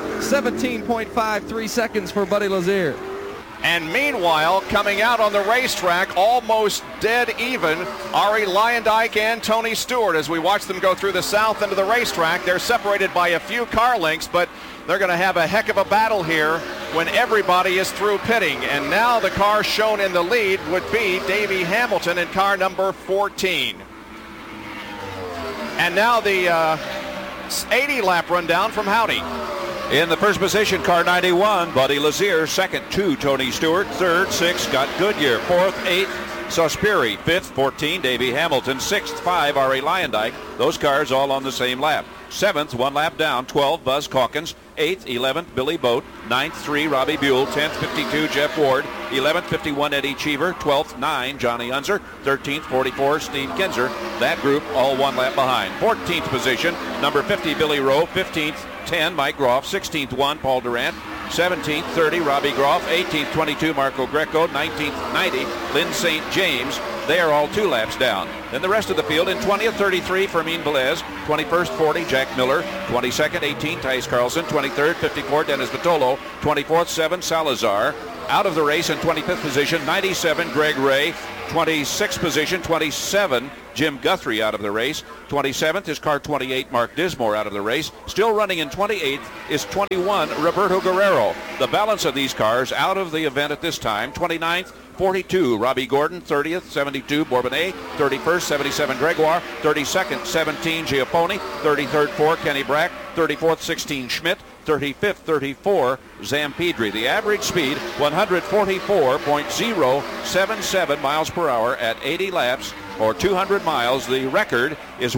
17.53 seconds for Buddy Lazier. And meanwhile, coming out on the racetrack, almost dead even, Arie Luyendyk and Tony Stewart. As we watch them go through the south end of the racetrack, they're separated by a few car lengths, but they're going to have a heck of a battle here when everybody is through pitting. And now the car shown in the lead would be Davey Hamilton in car number 14. And now the 80-lap rundown from Howdy. In the first position, car 91, Buddy Lazier. Second, 2, Tony Stewart. Third, 6, Scott Goodyear. Fourth, 8, Sospiri. Fifth, 14, Davey Hamilton. Sixth, 5, Ari Lyondike. Those cars all on the same lap. Seventh, 1 lap down, 12, Buzz Calkins. 8th, 11th, Billy Boat. 9th, 3, Robbie Buell. 10th, 52, Jeff Ward. 11th, 51, Eddie Cheever. 12th, 9, Johnny Unser. 13th, 44, Steve Kinzer. That group all 1 lap behind. 14th position, number 50, Billy Rowe. 15th, 10, Mike Groff. 16th, 1, Paul Durant. 17th, 30, Robbie Groff. 18th, 22, Marco Greco. 19th, 90, Lynn St. James. They are all 2 laps down. Then the rest of the field in 20th, 33, Fermin Velez. 21st, 40, Jack Miller. 22nd, 18, Tice Carlson. 23rd, 54, Dennis Vitolo. 24th, 7, Salazar. Out of the race in 25th position, 97, Greg Ray. 26th position, 27, Jim Guthrie out of the race. 27th is car 28, Mark Dismore out of the race. Still running in 28th is 21, Roberto Guerrero. The balance of these cars out of the event at this time, 29th, 42, Robbie Gordon. 30th, 72, Bourbonnais. 31st, 77, Gregoire. 32nd, 17, Giappone. 33rd, 4, Kenny Brack. 34th, 16, Schmidt. 35th, 34, Zampedri. The average speed, 144.077 miles per hour at 80 laps, or 200 miles. The record is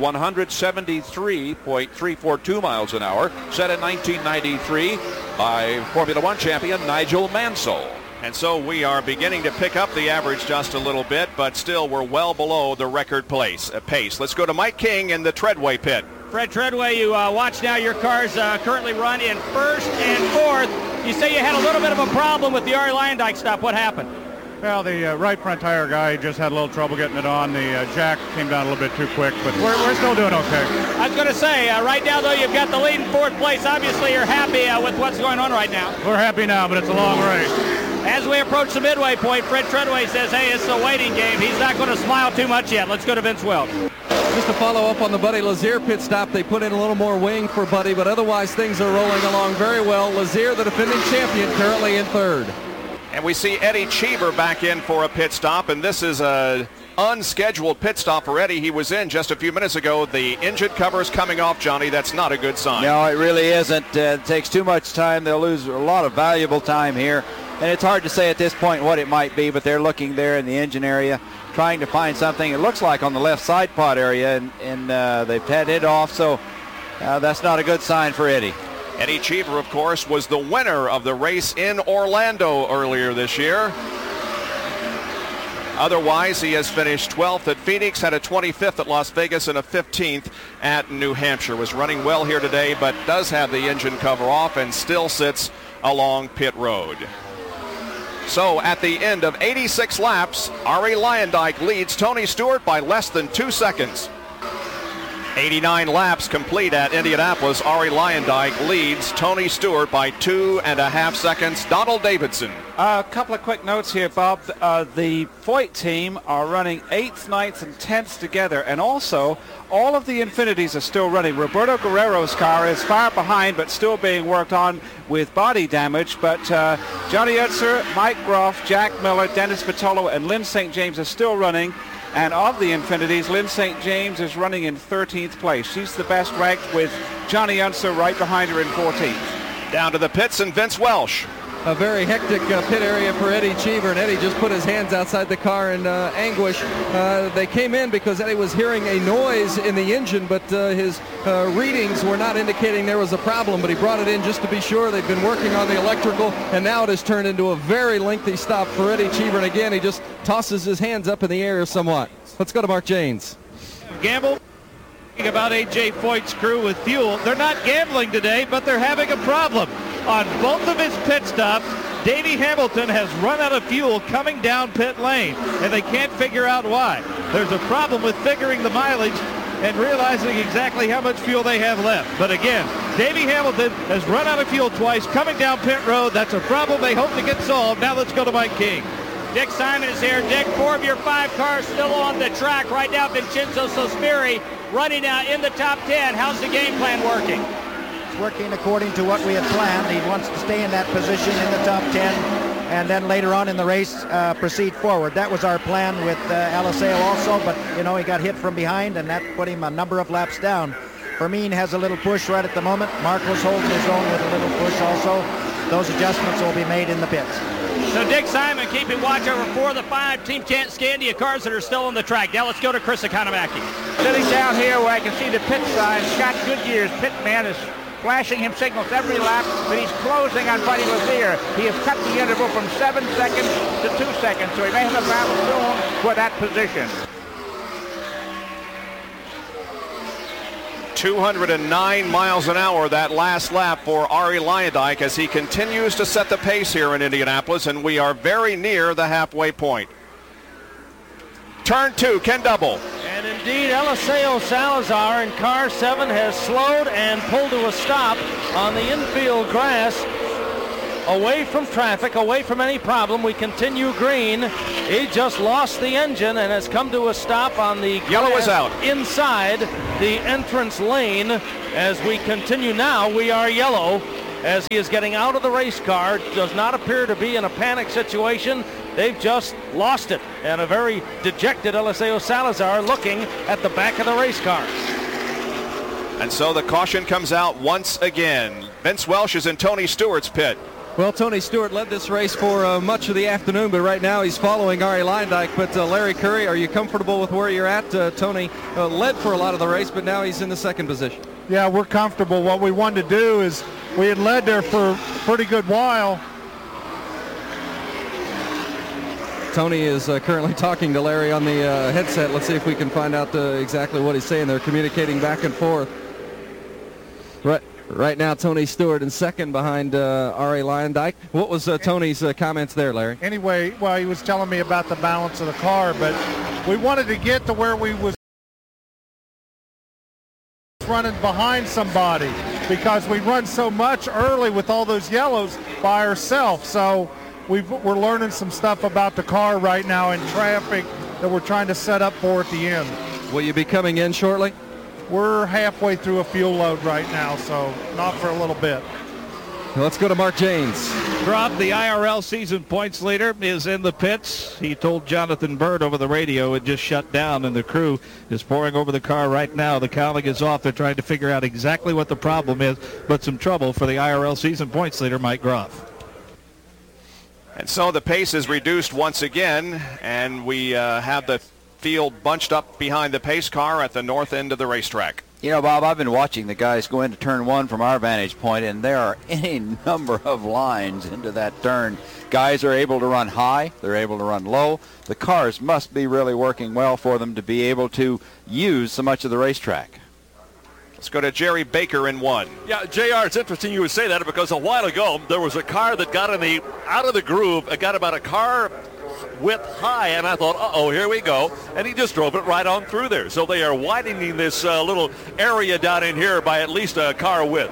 173.342 miles an hour, set in 1993 by Formula One champion Nigel Mansell. And so we are beginning to pick up the average just a little bit, but still we're well below the record pace. Let's go to Mike King in the Treadway pit. Fred Treadway, you watch now your cars currently run in first and fourth. You say you had a little bit of a problem with the Ari Lyondike stop. What happened? Well, the right front tire guy just had a little trouble getting it on. The jack came down a little bit too quick, but we're still doing okay. I was going to say, right now, though, you've got the lead in fourth place. Obviously, you're happy with what's going on right now. We're happy now, but it's a long race. As we approach the midway point, Fred Treadway says, hey, it's a waiting game. He's not going to smile too much yet. Let's go to Vince Welch. Just to follow up on the Buddy Lazier pit stop, they put in a little more wing for Buddy, but otherwise things are rolling along very well. Lazier, the defending champion, currently in third. And we see Eddie Cheever back in for a pit stop, and this is a unscheduled pit stop for Eddie. He was in just a few minutes ago. The engine cover is coming off, Johnny. That's not a good sign. No, it really isn't. It takes too much time. They'll lose a lot of valuable time here. And it's hard to say at this point what it might be, but they're looking there in the engine area, trying to find something. It looks like on the left side pod area, and they've had it off, so that's not a good sign for Eddie. Eddie Cheever, of course, was the winner of the race in Orlando earlier this year. Otherwise, he has finished 12th at Phoenix, had a 25th at Las Vegas, and a 15th at New Hampshire. Was running well here today, but does have the engine cover off and still sits along pit road. So at the end of 86 laps, Ari Lyondike leads Tony Stewart by less than 2 seconds. 89 laps complete at Indianapolis. Ari Lyondike leads Tony Stewart by 2.5 seconds. Donald Davidson. A couple of quick notes here, Bob. The Foyt team are running 8th, 9th, and 10th together, and also all of the Infinities are still running. Roberto Guerrero's car is far behind, but still being worked on with body damage. But Johnny Unser, Mike Groff, Jack Miller, Dennis Vitolo, and Lynn St. James are still running. And of the Infinities, Lynn St. James is running in 13th place. She's the best ranked, with Johnny Unser right behind her in 14th. Down to the pits and Vince Welch. A very hectic pit area for Eddie Cheever, and Eddie just put his hands outside the car in anguish. They came in because Eddie was hearing a noise in the engine, but his readings were not indicating there was a problem, but he brought it in just to be sure. They've been working on the electrical, and now it has turned into a very lengthy stop for Eddie Cheever, and again, he just tosses his hands up in the air somewhat. Let's go to Mark Janes. Gamble about A.J. Foyt's crew with fuel. They're not gambling today, but they're having a problem. On both of his pit stops, Davey Hamilton has run out of fuel coming down pit lane, and they can't figure out why. There's a problem with figuring the mileage and realizing exactly how much fuel they have left. But again, Davey Hamilton has run out of fuel twice coming down pit road. That's a problem they hope to get solved. Now let's go to Mike King. Dick Simon is here. Dick, 4 of your 5 cars still on the track. Right now, Vincenzo Sospiri running in the top 10. How's the game plan working? It's working according to what we had planned. He wants to stay in that position in the top 10, and then later on in the race proceed forward. That was our plan with Aliseo also, but you know, he got hit from behind, and that put him a number of laps down. Fermin has a little push right at the moment. Marco's holding his own with a little push also. Those adjustments will be made in the pits. So Dick Simon keeping watch over 4 of the 5 Team Scandia cars that are still on the track. Now let's go to Chris Economaki. Sitting down here where I can see the pit sign, Scott Goodyear's pit man is flashing him signals every lap that he's closing on Buddy Lazier. He has cut the interval from 7 seconds to 2 seconds, so he may have a battle soon for that position. 209 miles an hour that last lap for Arie Luyendyk as he continues to set the pace here in Indianapolis, and we are very near the halfway point. Turn 2, Ken Double. And indeed, Eliseo Salazar in car 7 has slowed and pulled to a stop on the infield grass. Away from traffic, away from any problem. We continue green. He just lost the engine and has come to a stop on the yellow is out inside the entrance lane. As we continue now, we are yellow as he is getting out of the race car. Does not appear to be in a panic situation. They've just lost it. And a very dejected Eliseo Salazar looking at the back of the race car. And so the caution comes out once again. Vince Welsh is in Tony Stewart's pit. Well, Tony Stewart led this race for much of the afternoon, but right now he's following Arie Luyendyk. But Larry Curry, are you comfortable with where you're at? Tony led for a lot of the race, but now he's in the second position. Yeah, we're comfortable. What we wanted to do is we had led there for a pretty good while. Tony is currently talking to Larry on the headset. Let's see if we can find out exactly what he's saying. They're communicating back and forth. Right now, Tony Stewart in second behind Arie Luyendyk. What was Tony's comments there, Larry? Anyway, well, he was telling me about the balance of the car, but we wanted to get to where we was running behind somebody because we run so much early with all those yellows by ourselves. So we're learning some stuff about the car right now in traffic that we're trying to set up for at the end. Will you be coming in shortly? We're halfway through a fuel load right now, so not for a little bit. Let's go to Mark Janes. Rob, the IRL season points leader, is in the pits. He told Jonathan Bird over the radio it just shut down, and the crew is pouring over the car right now. The counting is off. They're trying to figure out exactly what the problem is, but some trouble for the IRL season points leader, Mike Groff. And so the pace is reduced once again, and we have the field bunched up behind the pace car at the north end of the racetrack. You know, Bob, I've been watching the guys go into turn 1 from our vantage point, and there are any number of lines into that turn. Guys are able to run high. They're able to run low. The cars must be really working well for them to be able to use so much of the racetrack. Let's go to Jerry Baker in 1. Yeah, JR, it's interesting you would say that because a while ago there was a car that got out of the groove. It got about a car width high, and I thought, uh-oh, here we go. And he just drove it right on through there. So they are widening this little area down in here by at least a car width.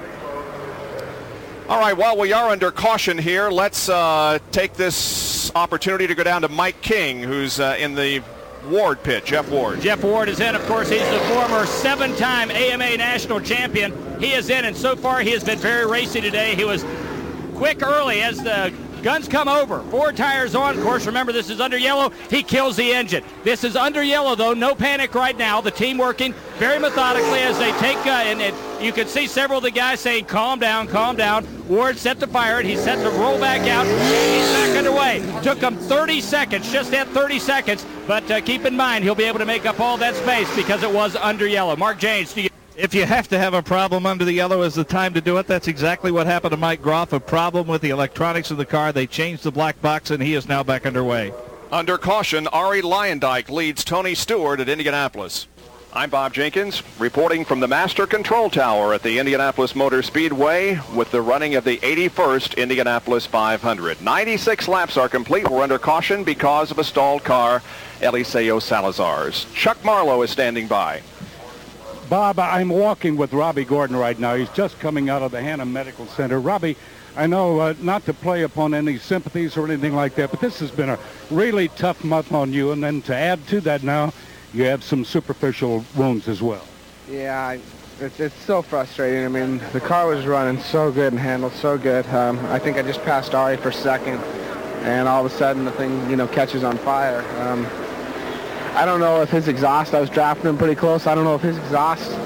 All right, while we are under caution here, let's take this opportunity to go down to Mike King, who's in the Ward pit, Jeff Ward. Jeff Ward is in. Of course, he's the former 7-time AMA national champion. He is in, and so far he has been very racy today. He was quick early as the guns come over. 4 tires on. Of course, remember, this is under yellow. He kills the engine. This is under yellow, though. No panic right now. The team working very methodically as they take, and you can see several of the guys saying, calm down, calm down. Ward set to fire it. He's set to roll back out. He's back underway. Took him 30 seconds, just at 30 seconds. But keep in mind, he'll be able to make up all that space because it was under yellow. Mark Janes, do you... If you have to have a problem under the yellow is the time to do it. That's exactly what happened to Mike Groff, a problem with the electronics of the car. They changed the black box, and he is now back underway. Under caution, Arie Luyendyk leads Tony Stewart at Indianapolis. I'm Bob Jenkins, reporting from the Master Control Tower at the Indianapolis Motor Speedway with the running of the 81st Indianapolis 500. 96 laps are complete. We're under caution because of a stalled car, Eliseo Salazar's. Chuck Marlowe is standing by. Bob, I'm walking with Robbie Gordon right now. He's just coming out of the Hannah Medical Center. Robbie, I know not to play upon any sympathies or anything like that, but this has been a really tough month on you, and then to add to that now, you have some superficial wounds as well. Yeah, it's so frustrating. I mean, the car was running so good and handled so good. I think I just passed Arie for second, and all of a sudden the thing, catches on fire. I don't know if his exhaust, I was drafting him pretty close. I don't know if his exhaust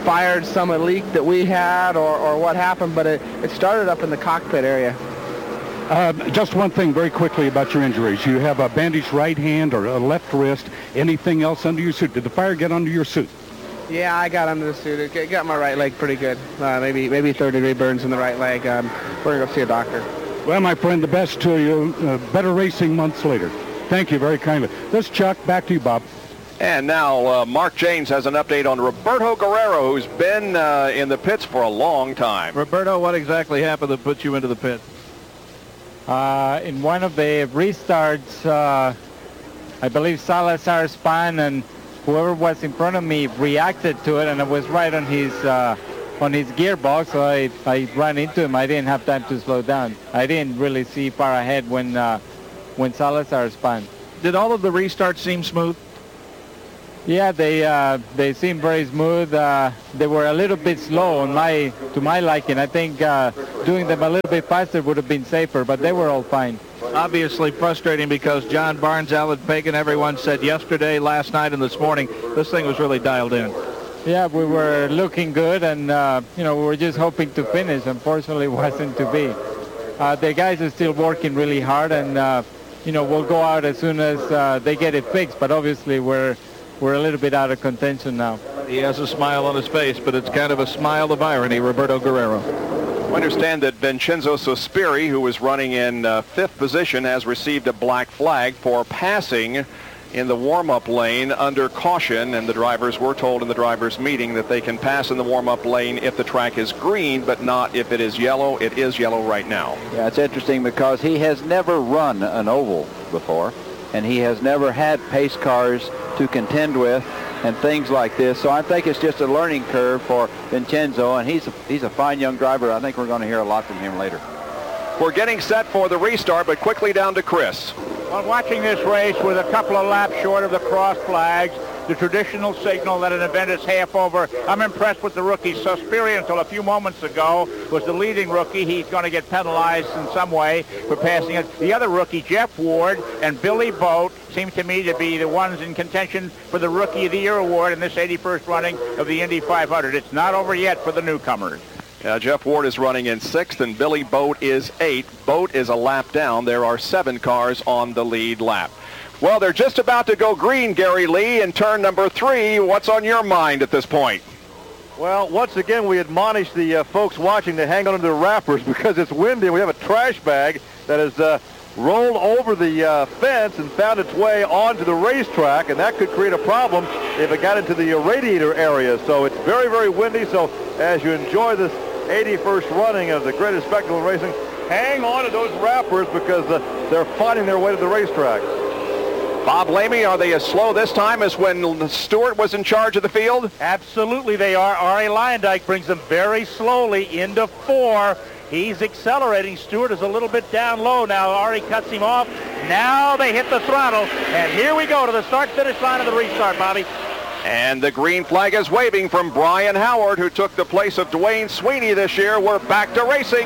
fired some leak that we had or what happened, but it started up in the cockpit area. Just one thing very quickly about your injuries. You have a bandaged right hand or a left wrist. Anything else under your suit? Did the fire get under your suit? Yeah, I got under the suit. It got my right leg pretty good. Maybe third-degree burns in the right leg. We're going to go see a doctor. Well, my friend, the best to you. Better racing months later. Thank you very kindly. This is Chuck. Back to you, Bob. And now Mark Janes has an update on Roberto Guerrero, who's been in the pits for a long time. Roberto, what exactly happened that put you into the pit? In one of the restarts, I believe Salazar spun, and whoever was in front of me reacted to it, and it was right on his gearbox, so I ran into him. I didn't have time to slow down. I didn't really see far ahead when Salazar spun. Did all of the restarts seem smooth? Yeah, they seemed very smooth. They were a little bit slow to my liking. I think doing them a little bit faster would have been safer, but they were all fine. Obviously frustrating because John Barnes, Alan Pagan, everyone said yesterday, last night, and this morning, this thing was really dialed in. Yeah, we were looking good, and we were just hoping to finish. Unfortunately, it wasn't to be. The guys are still working really hard, and we'll go out as soon as they get it fixed. But obviously, we're a little bit out of contention now. He has a smile on his face, but it's kind of a smile of irony, Roberto Guerrero. I understand that Vincenzo Sospiri, who was running in fifth position, has received a black flag for passing in the warm-up lane under caution, and the drivers were told in the drivers' meeting that they can pass in the warm-up lane if the track is green, but not if it is yellow. It is yellow right now. Yeah, it's interesting because he has never run an oval before, and he has never had pace cars to contend with and things like this. So I think it's just a learning curve for Vincenzo, and he's a fine young driver. I think we're going to hear a lot from him later. We're getting set for the restart, but quickly down to Chris. Well, watching this race with a couple of laps short of the cross flags, the traditional signal that an event is half over, I'm impressed with the rookie. Sospiri, until a few moments ago, was the leading rookie. He's going to get penalized in some way for passing it. The other rookie, Jeff Ward and Billy Boat, seem to me to be the ones in contention for the Rookie of the Year award in this 81st running of the Indy 500. It's not over yet for the newcomers. Jeff Ward is running in sixth, and Billy Boat is eighth. Boat is a lap down. There are 7 cars on the lead lap. Well, they're just about to go green, Gary Lee, in turn number 3. What's on your mind at this point? Well, once again, we admonish the folks watching to hang on to their wrappers because it's windy. We have a trash bag that has rolled over the fence and found its way onto the racetrack, and that could create a problem if it got into the radiator area. So it's very, very windy. So as you enjoy this 81st running of the greatest spectacle in racing, hang on to those wrappers because they're finding their way to the racetrack. Bob Lamey, are they as slow this time as when Stewart was in charge of the field? Absolutely they are. Arie Luyendyk brings them very slowly into 4. He's accelerating. Stewart is a little bit down low now. Arie cuts him off. Now they hit the throttle. And here we go to the start-finish line of the restart, Bobby. And the green flag is waving from Brian Howard, who took the place of Dwayne Sweeney this year. We're back to racing.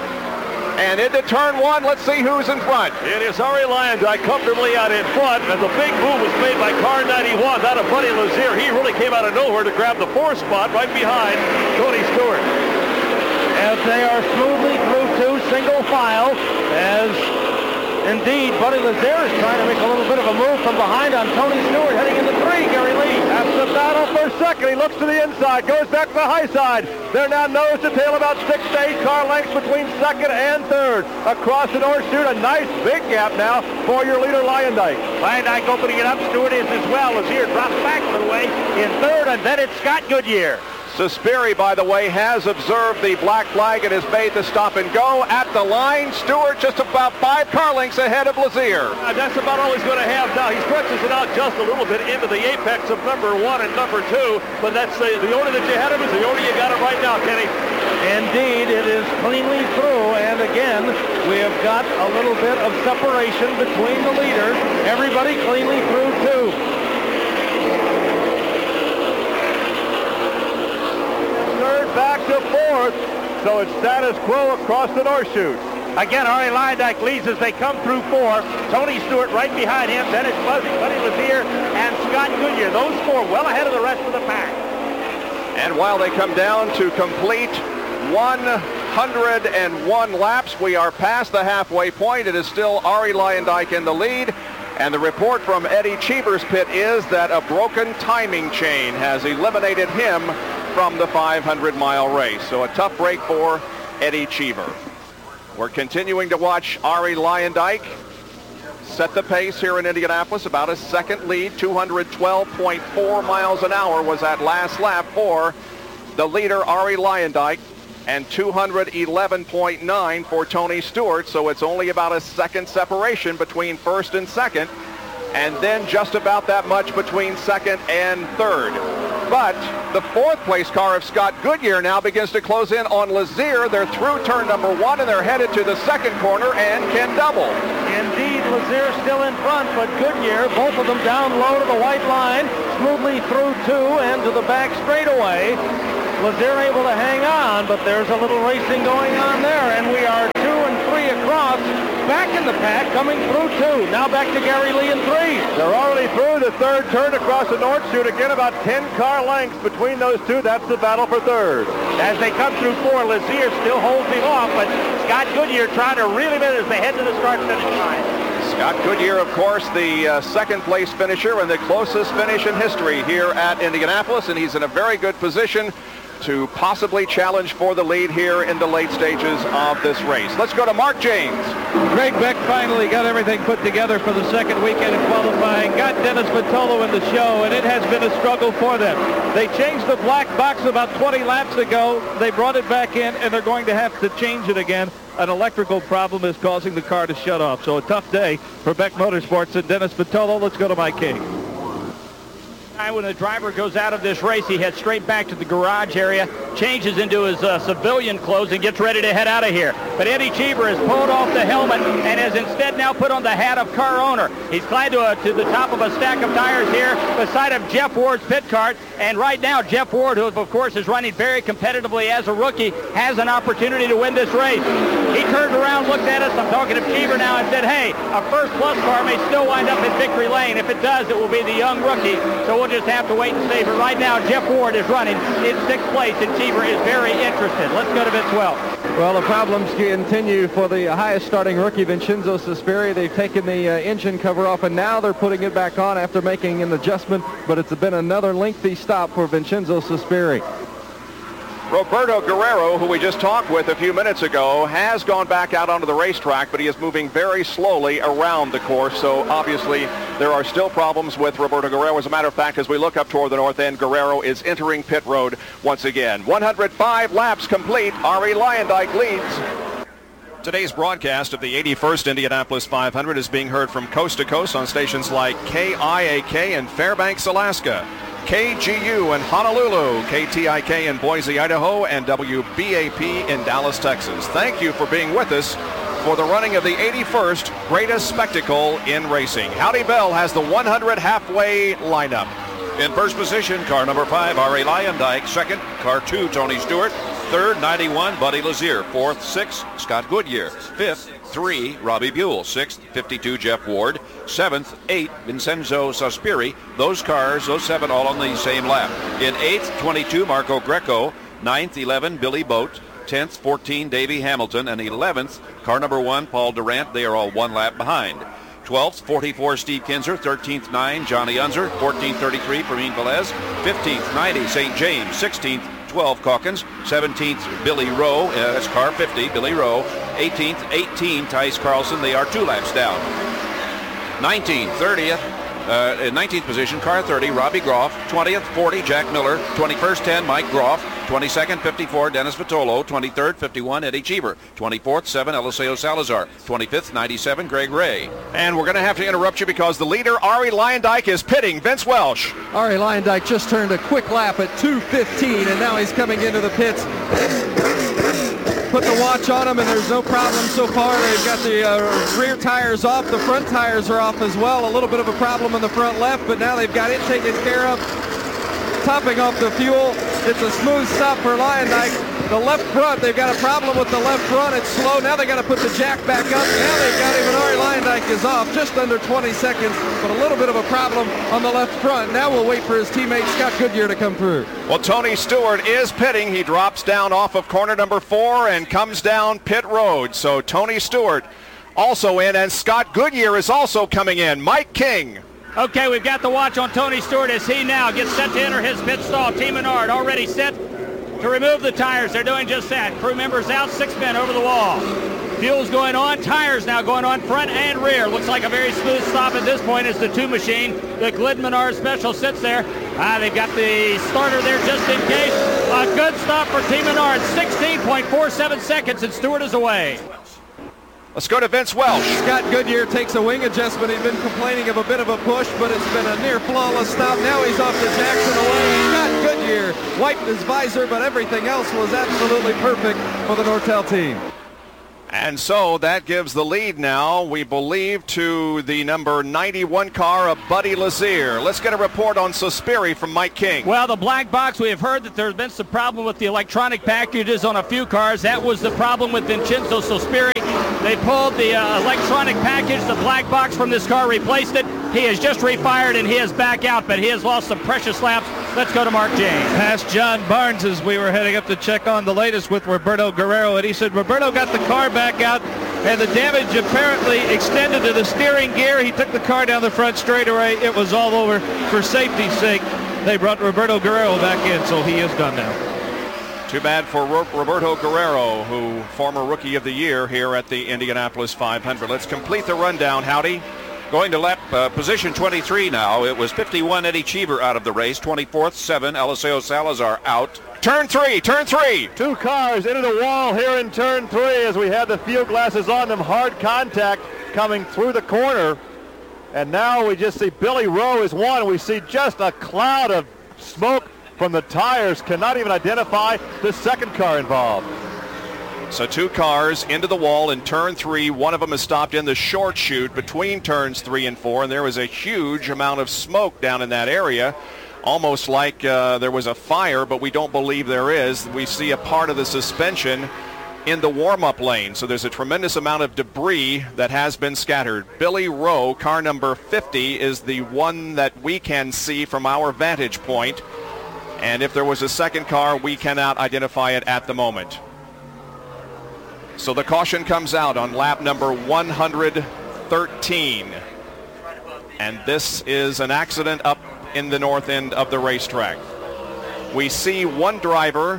And into turn 1, let's see who's in front. It is Arie Luyendyk comfortably out in front, and the big move was made by car 91. That of Buddy Lazier. He really came out of nowhere to grab the 4th spot right behind Tony Stewart. As they are smoothly through 2 single file, as indeed Buddy Lazier is trying to make a little bit of a move from behind on Tony Stewart heading into 3, Gary Lee. That's the battle for second. He looks to the inside, goes back to the high side. They're now nose to tail, about 6 to 8 car lengths between second and third. Across the North Chute, a nice big gap now for your leader, Luyendyk. Luyendyk opening it up. Stewart is as well. Lazier drops back a little way in third, and then it's Scott Goodyear. Sospiri, by the way, has observed the black flag and has made the stop and go at the line. Stewart just about 5 car lengths ahead of Lazier. That's about all he's going to have now. He stretches it out just a little bit into the apex of number 1 and number 2, but that's the only that you had him is the only you got it right now, Kenny. Indeed, it is cleanly through, and again, we have got a little bit of separation between the leaders. Everybody cleanly through, too. Back to 4th, so it's status quo across the North Chute. Again, Arie Luyendyk leads as they come through 4. Tony Stewart right behind him. Then it's Buddy Lazier and Scott Goodyear. Those 4 well ahead of the rest of the pack. And while they come down to complete 101 laps, we are past the halfway point. It is still Arie Luyendyk in the lead. And the report from Eddie Cheever's pit is that a broken timing chain has eliminated him from the 500-mile race. So a tough break for Eddie Cheever. We're continuing to watch Arie Luyendyk set the pace here in Indianapolis. About a second lead. 212.4 miles an hour was that last lap for the leader, Arie Luyendyk, and 211.9 for Tony Stewart. So it's only about a second separation between first and second, and then just about that much between second and third. But the fourth place car of Scott Goodyear now begins to close in on Lazier. They're through turn number 1, and they're headed to the second corner and can double. Indeed, Lazier still in front, but Goodyear, both of them down low to the white line, smoothly through 2 and to the back straightaway. Lazier able to hang on, but there's a little racing going on there, and we are 2 and 3 across. Back in the pack, coming through 2. Now back to Gary Lee in 3. They're already through the third turn across the North Chute. Again, about 10 car lengths between those two. That's the battle for third. As they come through 4, Lazier still holds him off, but Scott Goodyear trying to reel him in as they head to the start-finish line. Scott Goodyear, of course, the second-place finisher and the closest finish in history here at Indianapolis, and he's in a very good position to possibly challenge for the lead here in the late stages of this race. Let's go to Mark James. Greg Beck finally got everything put together for the second weekend of qualifying, got Dennis Vitolo in the show, and it has been a struggle for them. They changed the black box about 20 laps ago. They brought it back in, and they're going to have to change it again. An electrical problem is causing the car to shut off. So a tough day for Beck Motorsports and Dennis Vitolo. Let's go to Mike King. When the driver goes out of this race, he heads straight back to the garage area, changes into his civilian clothes, and gets ready to head out of here. But Eddie Cheever has pulled off the helmet and has instead now put on the hat of car owner. He's climbed to the top of a stack of tires here beside of Jeff Ward's pit cart. And right now, Jeff Ward, who of course is running very competitively as a rookie, has an opportunity to win this race. He turned around, looked at us, I'm talking to Cheever now, and said, hey, a first plus car may still wind up in victory lane. If it does, it will be the young rookie. So we'll just have to wait and see. But right now, Jeff Ward is running in 6th place, and Cheever is very interested. Let's go to Vince Welch. Well, the problems continue for the highest starting rookie, Vincenzo Sospiri. They've taken the engine cover off, and now they're putting it back on after making an adjustment, but it's been another lengthy stop for Vincenzo Sospiri. Roberto Guerrero, who we just talked with a few minutes ago, has gone back out onto the racetrack, but he is moving very slowly around the course. So obviously there are still problems with Roberto Guerrero. As a matter of fact, as we look up toward the north end, Guerrero is entering pit road once again. 105 laps complete. Arie Luyendyk leads. Today's broadcast of the 81st Indianapolis 500 is being heard from coast to coast on stations like KIAK in Fairbanks, Alaska, KGU in Honolulu, KTIK in Boise, Idaho, and WBAP in Dallas, Texas. Thank you for being with us for the running of the 81st greatest spectacle in racing. Howdy Bell has the 100 halfway lineup. In first position, car number 5, Arie Luyendyk. Second, car 2, Tony Stewart. Third, 91, Buddy Lazier. Fourth, 6, Scott Goodyear. Fifth, 3, Robbie Buell. Sixth, 52, Jeff Ward. Seventh, 8, Vincenzo Sospiri. Those cars, those 7, all on the same lap. In 8th, 22, Marco Greco. 9th, 11, Billy Boat. 10th, 14, Davey Hamilton. And 11th, car number 1, Paul Durant. They are all 1 lap behind. 12th, 44, Steve Kinzer. 13th, 9, Johnny Unser. 14th, 33, Fermin Velez. 15th, 90, St. James. 16th, 12, Calkins. 17th, Billy Rowe. That's car 50, Billy Rowe. 18th, 18, Tice Carlson. They are 2 laps down. 19th, 30th. In 19th position, car 30, Robbie Groff. 20th, 40, Jack Miller. 21st, 10, Mike Groff. 22nd, 54, Dennis Vitolo. 23rd, 51, Eddie Cheever. 24th, 7, Eliseo Salazar. 25th, 97, Greg Ray. And we're going to have to interrupt you because the leader, Arie Luyendyk, is pitting. Vince Welsh. Arie Luyendyk just turned a quick lap at 2:15, and now he's coming into the pits. Put the watch on him, and there's no problem so far. They've got the rear tires off. The front tires are off as well. A little bit of a problem in the front left, but now they've got it taken care of. Topping off the fuel. It's a smooth stop for Luyendyk. The left front, they've got a problem with the left front. It's slow. Now they got to put the jack back up. Now they've got him, and Arie Luyendyk is off just under 20 seconds, but a little bit of a problem on the left front. Now we'll wait for his teammate Scott Goodyear to come through. Well, Tony Stewart is pitting. He drops down off of corner number 4 and comes down pit road. So Tony Stewart also in, and Scott Goodyear is also coming in. Mike King. Okay, we've got the watch on Tony Stewart as he now gets set to enter his pit stall. Team Menard already set to remove the tires. They're doing just that. Crew members out, 6 men over the wall. Fuel's going on, tires now going on front and rear. Looks like a very smooth stop at this point as the 2 machine. The Glidden Menard Special sits there. They've got the starter there just in case. A good stop for Team Menard, 16.47 seconds, and Stewart is away. Let's go to Vince Welch. Scott Goodyear takes a wing adjustment. He's been complaining of a bit of a push, but it's been a near flawless stop. Now he's off to Jackson away. Scott Goodyear wiped his visor, but everything else was absolutely perfect for the Nortel team. And so that gives the lead now, we believe, to the number 91 car of Buddy Lazier. Let's get a report on Sospiri from Mike King. Well, the black box, we have heard that there's been some problem with the electronic packages on a few cars. That was the problem with Vincenzo Sospiri. They pulled the electronic package, the black box from this car, replaced it. He has just refired and he is back out, but he has lost some precious laps. Let's go to Mark James. Past John Barnes as we were heading up to check on the latest with Roberto Guerrero, and he said Roberto got the car back out and the damage apparently extended to the steering gear. He took the car down the front straightaway. It was all over. For safety's sake, they brought Roberto Guerrero back in, so he is done now. Too bad for Roberto Guerrero, who former Rookie of the Year here at the Indianapolis 500. Let's complete the rundown, Howdy. Going to lap position 23 now. It was 51 Eddie Cheever out of the race. 24th, 7 Eliseo Salazar out. Turn 3. 2 cars into the wall here in turn 3 as we had the field glasses on them. Hard contact coming through the corner. And now we just see Billy Rowe is one. We see just a cloud of smoke from the tires. Cannot even identify the second car involved. So 2 cars into the wall in turn 3. One of them is stopped in the short chute between turns 3 and 4, and there was a huge amount of smoke down in that area, almost like there was a fire, but we don't believe there is. We see a part of the suspension in the warm-up lane, so there's a tremendous amount of debris that has been scattered. Billy Rowe, car number 50, is the one that we can see from our vantage point, and if there was a second car, we cannot identify it at the moment. So the caution comes out on lap number 113. And this is an accident up in the north end of the racetrack. We see one driver.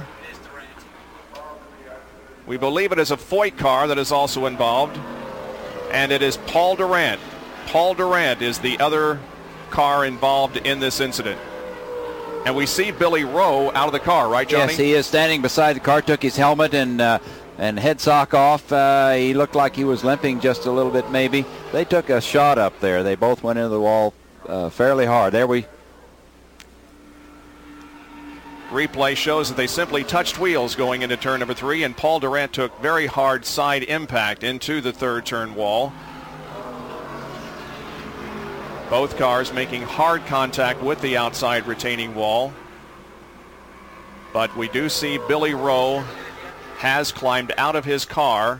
We believe it is a Foyt car that is also involved. And it is Paul Durant. Paul Durant is the other car involved in this incident. And we see Billy Rowe out of the car, right, Johnny? Yes, he is standing beside the car, took his helmet and head sock off. He looked like he was limping just a little bit maybe. They took a shot up there. They both went into the wall fairly hard. Replay shows that they simply touched wheels going into turn number 3, and Paul Durant took very hard side impact into the third turn wall. Both cars making hard contact with the outside retaining wall. But we do see Billy Rowe has climbed out of his car.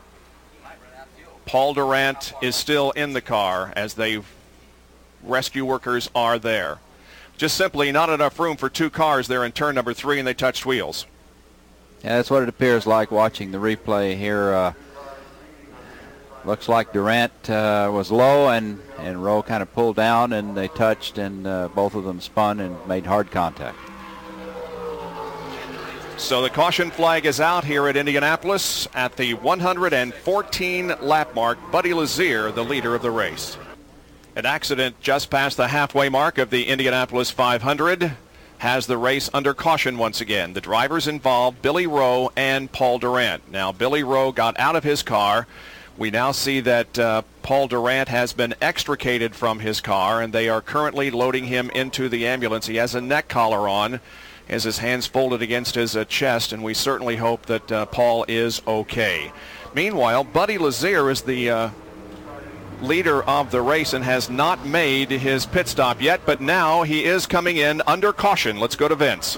Paul Durant is still in the car as rescue workers are there. Just simply not enough room for 2 cars there in turn number 3, and they touched wheels. Yeah, that's what it appears like watching the replay here. Looks like Durant was low and Rowe kind of pulled down, and they touched, and both of them spun and made hard contact. So the caution flag is out here at Indianapolis at the 114 lap mark. Buddy Lazier, the leader of the race. An accident just past the halfway mark of the Indianapolis 500 has the race under caution once again. The drivers involved, Billy Rowe and Paul Durant. Now, Billy Rowe got out of his car. We now see that Paul Durant has been extricated from his car, and they are currently loading him into the ambulance. He has a neck collar on, as his hands folded against his chest, and we certainly hope that Paul is okay. Meanwhile, Buddy Lazier is the leader of the race and has not made his pit stop yet, but now he is coming in under caution. Let's go to Vince.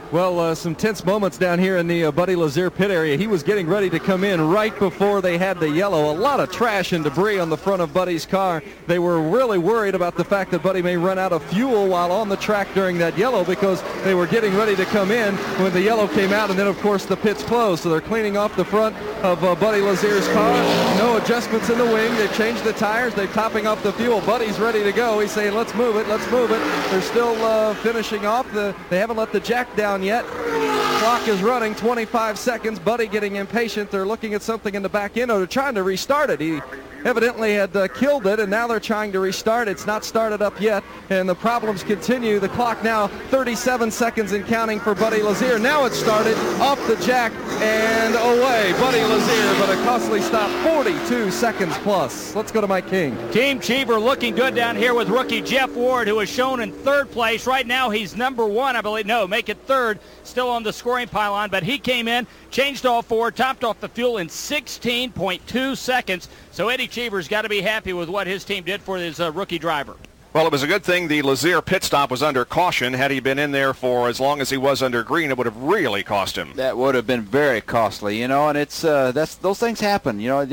Well, some tense moments down here in the Buddy Lazier pit area. He was getting ready to come in right before they had the yellow. A lot of trash and debris on the front of Buddy's car. They were really worried about the fact that Buddy may run out of fuel while on the track during that yellow, because they were getting ready to come in when the yellow came out, and then, of course, the pits closed. So they're cleaning off the front of Buddy Lazier's car. No adjustments in the wing. They've changed the tires. They're topping off the fuel. Buddy's ready to go. He's saying, let's move it, let's move it. They're still finishing off. They haven't let the jack down yet. Clock is running, 25 seconds. Buddy getting impatient. They're looking at something in the back end. They're trying to restart it. He evidently had killed it, and now they're trying to restart. It's not started up yet, and the problems continue. The clock now 37 seconds and counting for Buddy Lazier. Now it's started, off the jack and away. Buddy Lazier, but a costly stop, 42 seconds plus. Let's go to Mike King. Team Cheever looking good down here with rookie Jeff Ward, who is shown in third place. Right now he's number one, I believe. No, make it third, still on the scoring pylon, but he came in, changed all four, topped off the fuel in 16.2 seconds. So Eddie Cheever's got to be happy with what his team did for his rookie driver. Well, it was a good thing the Lazier pit stop was under caution. Had he been in there for as long as he was under green, it would have really cost him. That would have been very costly, and it's those things happen,